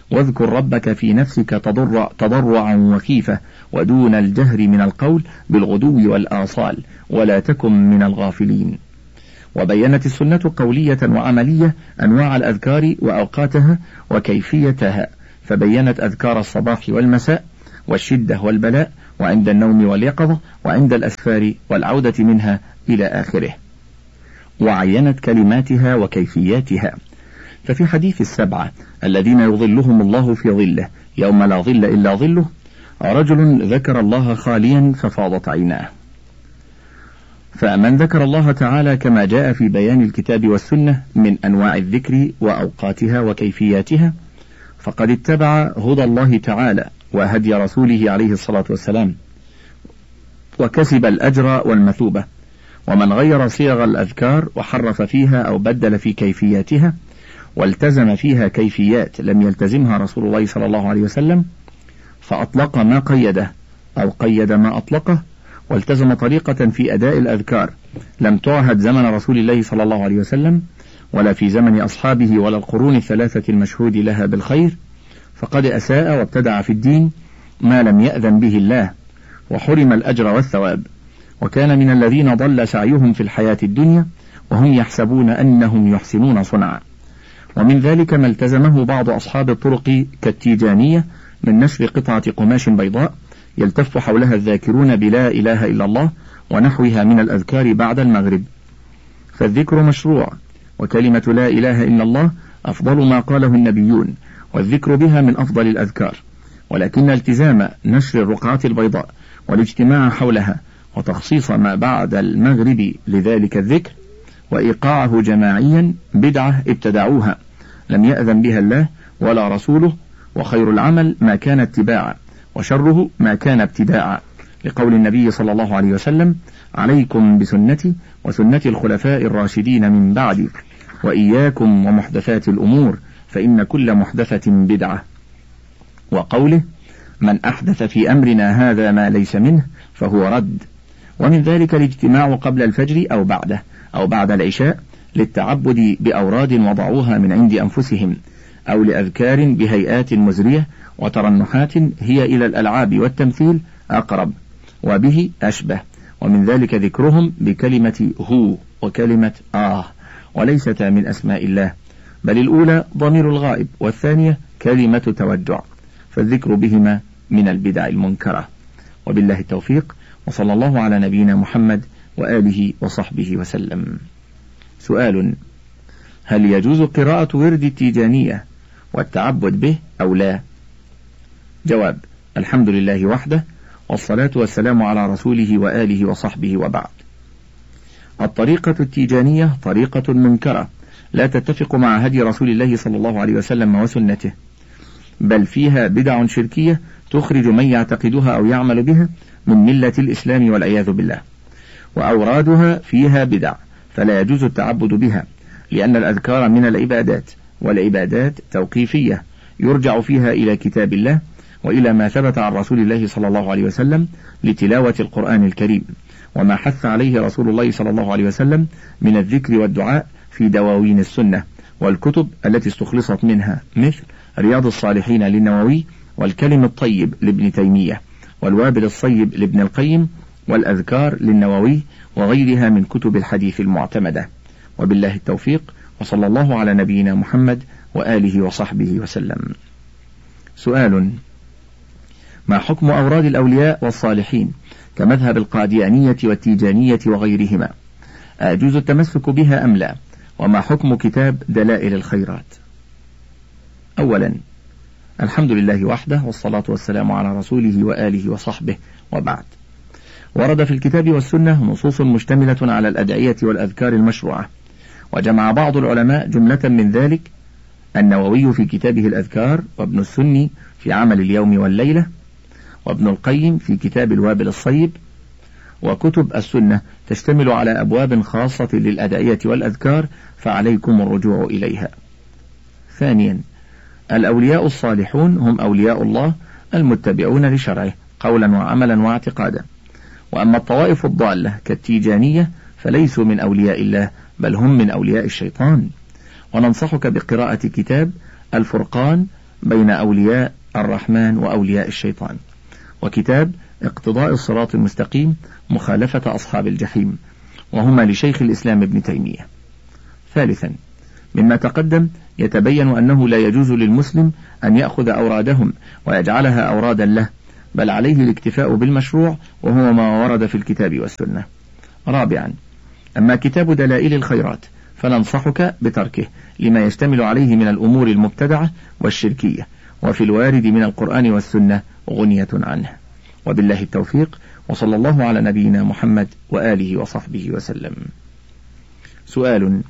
واذكر ربك في نفسك تضرع تضرعا وخيفة ودون الجهر من القول بالغدو والآصال ولا تكن من الغافلين. وبينت السنة قولية وعملية أنواع الأذكار وأوقاتها وكيفيتها، فبينت أذكار الصباح والمساء والشدة والبلاء وعند النوم واليقظة وعند الأسفار والعودة منها إلى آخره، وعينت كلماتها وكيفياتها. ففي حديث السبعة الذين يظلهم الله في ظله يوم لا ظل إلا ظله رجل ذكر الله خاليا ففاضت عيناه. فمن ذكر الله تعالى كما جاء في بيان الكتاب والسنة من أنواع الذكر وأوقاتها وكيفياتها فقد اتبع هدى الله تعالى وهدي رسوله عليه الصلاة والسلام وكسب الأجر والمثوبة. ومن غير صيغ الأذكار وحرف فيها أو بدل في كيفياتها والتزم فيها كيفيات لم يلتزمها رسول الله صلى الله عليه وسلم فأطلق ما قيده أو قيد ما أطلقه والتزم طريقة في أداء الأذكار لم تعهد زمن رسول الله صلى الله عليه وسلم ولا في زمن أصحابه ولا القرون الثلاثة المشهود لها بالخير فقد أساء وابتدع في الدين ما لم يأذن به الله وحرم الأجر والثواب، وكان من الذين ضل سعيهم في الحياة الدنيا وهم يحسبون أنهم يحسنون صنعا. ومن ذلك ما التزمه بعض أصحاب الطرق كالتيجانية من نشر قطعة قماش بيضاء يلتف حولها الذاكرون بلا إله إلا الله ونحوها من الأذكار بعد المغرب. فالذكر مشروع، وكلمة لا إله إلا الله أفضل ما قاله النبيون، والذكر بها من أفضل الأذكار، ولكن التزام نشر الرقعة البيضاء والاجتماع حولها وتخصيص ما بعد المغرب لذلك الذكر وإيقاعه جماعيا بدعة ابتدعوها لم يأذن بها الله ولا رسوله، وخير العمل ما كان اتباعا وشره ما كان ابتداعا، لقول النبي صلى الله عليه وسلم: عليكم بسنتي وسنة الخلفاء الراشدين من بعدي وإياكم ومحدثات الأمور فإن كل محدثة بدعة. وقوله: من أحدث في أمرنا هذا ما ليس منه فهو رد. ومن ذلك الاجتماع قبل الفجر أو بعده أو بعد العشاء للتعبد بأوراد وضعوها من عند أنفسهم أو لأذكار بهيئات مزرية وترنحات هي إلى الألعاب والتمثيل أقرب وبه أشبه. ومن ذلك ذكرهم بكلمة هو وكلمة آه، وليستا من أسماء الله، بل الأولى ضمير الغائب والثانية كلمة توجع، فالذكر بهما من البدع المنكرة. وبالله التوفيق، وصلى الله على نبينا محمد وآله وصحبه وسلم. سؤال: هل يجوز قراءة ورد التيجانية والتعبد به أو لا؟ جواب: الحمد لله وحده، والصلاة والسلام على رسوله وآله وصحبه، وبعد. الطريقة التيجانية طريقة منكرة لا تتفق مع هدي رسول الله صلى الله عليه وسلم وسنته، بل فيها بدع شركية تخرج من يعتقدها أو يعمل بها من ملة الإسلام والعياذ بالله، وأورادها فيها بدع فلا يجوز التعبد بها، لأن الأذكار من العبادات، والعبادات توقيفية يرجع فيها إلى كتاب الله وإلى ما ثبت عن رسول الله صلى الله عليه وسلم لتلاوة القرآن الكريم، وما حث عليه رسول الله صلى الله عليه وسلم من الذكر والدعاء في دواوين السنة والكتب التي استخلصت منها، مثل رياض الصالحين للنووي، والكلم الطيب لابن تيمية، والوابل الصيب لابن القيم، والأذكار للنووي، وغيرها من كتب الحديث المعتمدة. وبالله التوفيق، وصلى الله على نبينا محمد وآله وصحبه وسلم. سؤال: ما حكم أوراد الأولياء والصالحين كمذهب القاديانية والتيجانية وغيرهما؟ أجوز التمسك بها أم لا؟ وما حكم كتاب دلائل الخيرات؟ أولا، الحمد لله وحده، والصلاة والسلام على رسوله وآله وصحبه، وبعد. ورد في الكتاب والسنة نصوص مشتملة على الأدعية والأذكار المشروعة، وجمع بعض العلماء جملة من ذلك: النووي في كتابه الأذكار، وابن السني في عمل اليوم والليلة، وابن القيم في كتاب الوابل الصيب. وكتب السنة تشتمل على أبواب خاصة للأدعية والأذكار، فعليكم الرجوع إليها. ثانيا، الأولياء الصالحون هم أولياء الله المتبعون لشرعه قولا وعملا واعتقادا، وأما الطوائف الضالة كالتيجانية فليسوا من أولياء الله، بل هم من أولياء الشيطان. وننصحك بقراءة كتاب الفرقان بين أولياء الرحمن وأولياء الشيطان، وكتاب اقتضاء الصراط المستقيم مخالفة أصحاب الجحيم، وهما لشيخ الإسلام ابن تيمية. ثالثا، مما تقدم يتبين أنه لا يجوز للمسلم أن يأخذ أورادهم ويجعلها أورادا له، بل عليه الاكتفاء بالمشروع وهو ما ورد في الكتاب والسنة. رابعا، أما كتاب دلائل الخيرات فننصحك بتركه لما يشتمل عليه من الأمور المبتدعة والشركية، وفي الوارد من القرآن والسنة غنية عنه. وبالله التوفيق، وصلى الله على نبينا محمد وآله وصحبه وسلم. سؤال: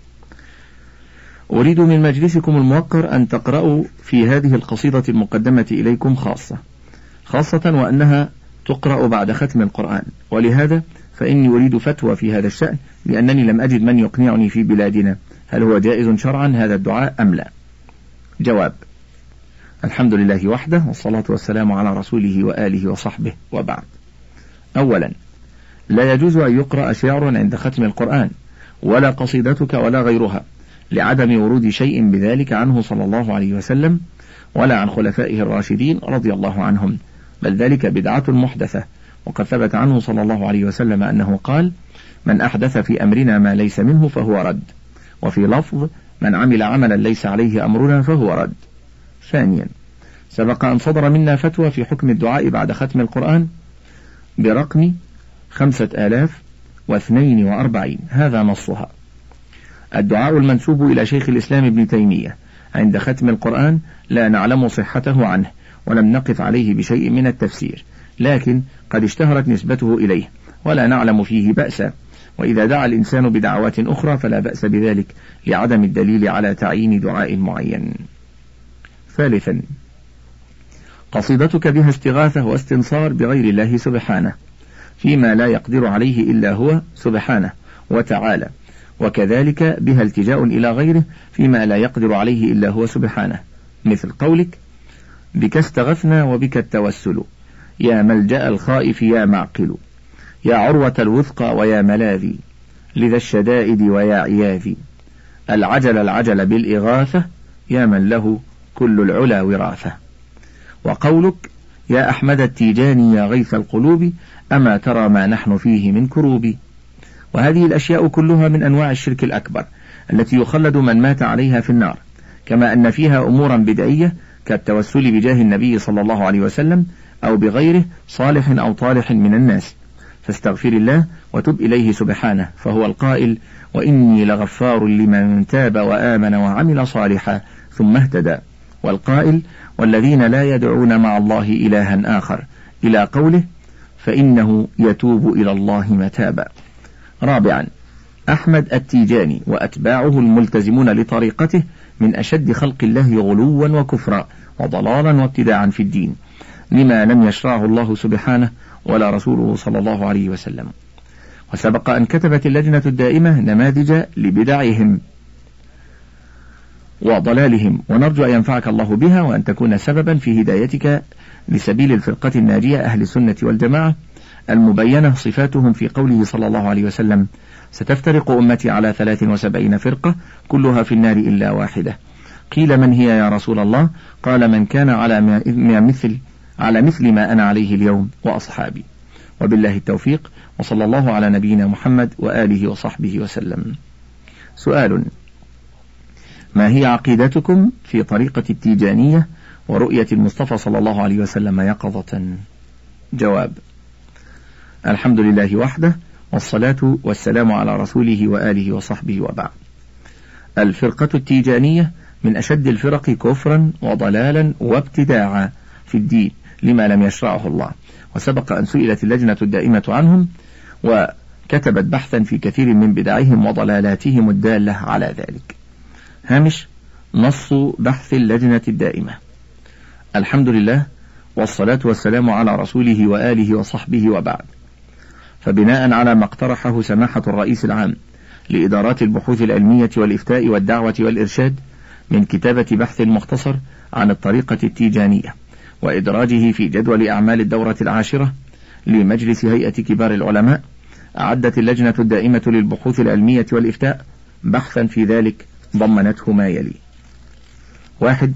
أريد من مجلسكم الموقر أن تقرأوا في هذه القصيدة المقدمة إليكم خاصة خاصة وأنها تقرأ بعد ختم القرآن، ولهذا فإني أريد فتوى في هذا الشأن، لأنني لم أجد من يقنعني في بلادنا هل هو جائز شرعا هذا الدعاء أم لا. جواب: الحمد لله وحده، والصلاة والسلام على رسوله وآله وصحبه، وبعد. أولا، لا يجوز أن يقرأ شعر عند ختم القرآن، ولا قصيدتك ولا غيرها، لعدم ورود شيء بذلك عنه صلى الله عليه وسلم ولا عن خلفائه الراشدين رضي الله عنهم، بل ذلك بدعة محدثة، وقد ثبت عنه صلى الله عليه وسلم أنه قال: من أحدث في أمرنا ما ليس منه فهو رد، وفي لفظ: من عمل عملا ليس عليه أمرنا فهو رد. ثانيا، سبق أن صدر منا فتوى في حكم الدعاء بعد ختم القرآن برقم خمسة آلاف واثنين وأربعين، هذا نصها: الدعاء المنسوب إلى شيخ الإسلام ابن تيمية عند ختم القرآن لا نعلم صحته عنه، ولم نقف عليه بشيء من التفسير، لكن قد اشتهرت نسبته إليه ولا نعلم فيه بأسا، وإذا دعا الإنسان بدعوات أخرى فلا بأس بذلك لعدم الدليل على تعيين دعاء معين. ثالثا، قصيدتك بها استغاثة واستنصار بغير الله سبحانه فيما لا يقدر عليه إلا هو سبحانه وتعالى، وكذلك بها التجاء إلى غيره فيما لا يقدر عليه إلا هو سبحانه، مثل قولك: بك استغثنا وبك التوسل، يا ملجأ الخائف يا معقل، يا عروة الوثقى ويا ملاذي، لذا الشدائد ويا عياذي، العجل العجل بالإغاثة، يا من له كل العلا وراثة. وقولك: يا أحمد التيجاني يا غيث القلوب، أما ترى ما نحن فيه من كروب. وهذه الأشياء كلها من أنواع الشرك الأكبر التي يخلد من مات عليها في النار، كما أن فيها أمورا بدعية كالتوسل بجاه النبي صلى الله عليه وسلم أو بغيره صالح أو طالح من الناس، فاستغفر الله وتب إليه سبحانه، فهو القائل: وإني لغفار لمن تاب وآمن وعمل صالحا ثم اهتدى، والقائل: والذين لا يدعون مع الله إلها آخر، إلى قوله: فإنه يتوب إلى الله متابا. رابعا، أحمد التيجاني وأتباعه الملتزمون لطريقته من أشد خلق الله غلوا وكفرا وضلالا وابتداعا في الدين، لما لم يشرعه الله سبحانه ولا رسوله صلى الله عليه وسلم. وسبق أن كتبت اللجنة الدائمة نماذج لبدعهم وضلالهم، ونرجو أن ينفعك الله بها وأن تكون سببا في هدايتك لسبيل الفرقة الناجية أهل السنة والجماعة المبينة صفاتهم في قوله صلى الله عليه وسلم: ستفترق أمتي على ثلاث وسبعين فرقة كلها في النار إلا واحدة. قيل: من هي يا رسول الله؟ قال: من كان على مثل على مثل ما أنا عليه اليوم وأصحابي. وبالله التوفيق، وصلى الله على نبينا محمد وآله وصحبه وسلم. سؤال: ما هي عقيدتكم في طريقة التيجانية ورؤية المصطفى صلى الله عليه وسلم يقظة؟ جواب: الحمد لله وحده، والصلاة والسلام على رسوله وآله وصحبه، وبعد. الفرقة التيجانية من أشد الفرق كفرا وضلالا وابتداعا في الدين لما لم يشرعه الله، وسبق أن سئلت اللجنة الدائمة عنهم وكتبت بحثا في كثير من بدعهم وضلالاتهم الدالة على ذلك. هامش نص بحث اللجنة الدائمة: الحمد لله، والصلاة والسلام على رسوله وآله وصحبه، وبعد. فبناء على ما اقترحه سماحة الرئيس العام لإدارات البحوث العلمية والإفتاء والدعوة والإرشاد من كتابة بحث مختصر عن الطريقة التيجانية وإدراجه في جدول أعمال الدورة العاشرة لمجلس هيئة كبار العلماء، أعدت اللجنة الدائمة للبحوث العلمية والإفتاء بحثا في ذلك ضمنته ما يلي: واحد،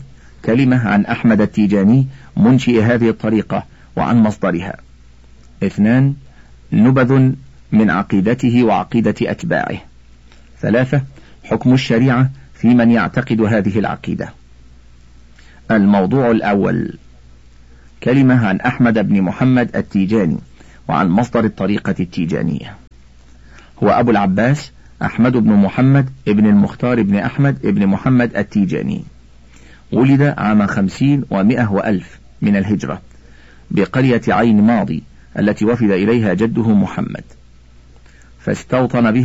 كلمة عن أحمد التيجاني منشئ هذه الطريقة وعن مصدرها. اثنان، نبذ من عقيدته وعقيدة أتباعه. ثلاثة، حكم الشريعة في من يعتقد هذه العقيدة. الموضوع الأول، كلمة عن أحمد بن محمد التيجاني وعن مصدر الطريقة التيجانية. هو أبو العباس أحمد بن محمد ابن المختار بن أحمد ابن محمد التيجاني، ولد عام خمسين ومئة وألف من الهجرة بقرية عين ماضي التي وفد إليها جده محمد، فاستوطن بها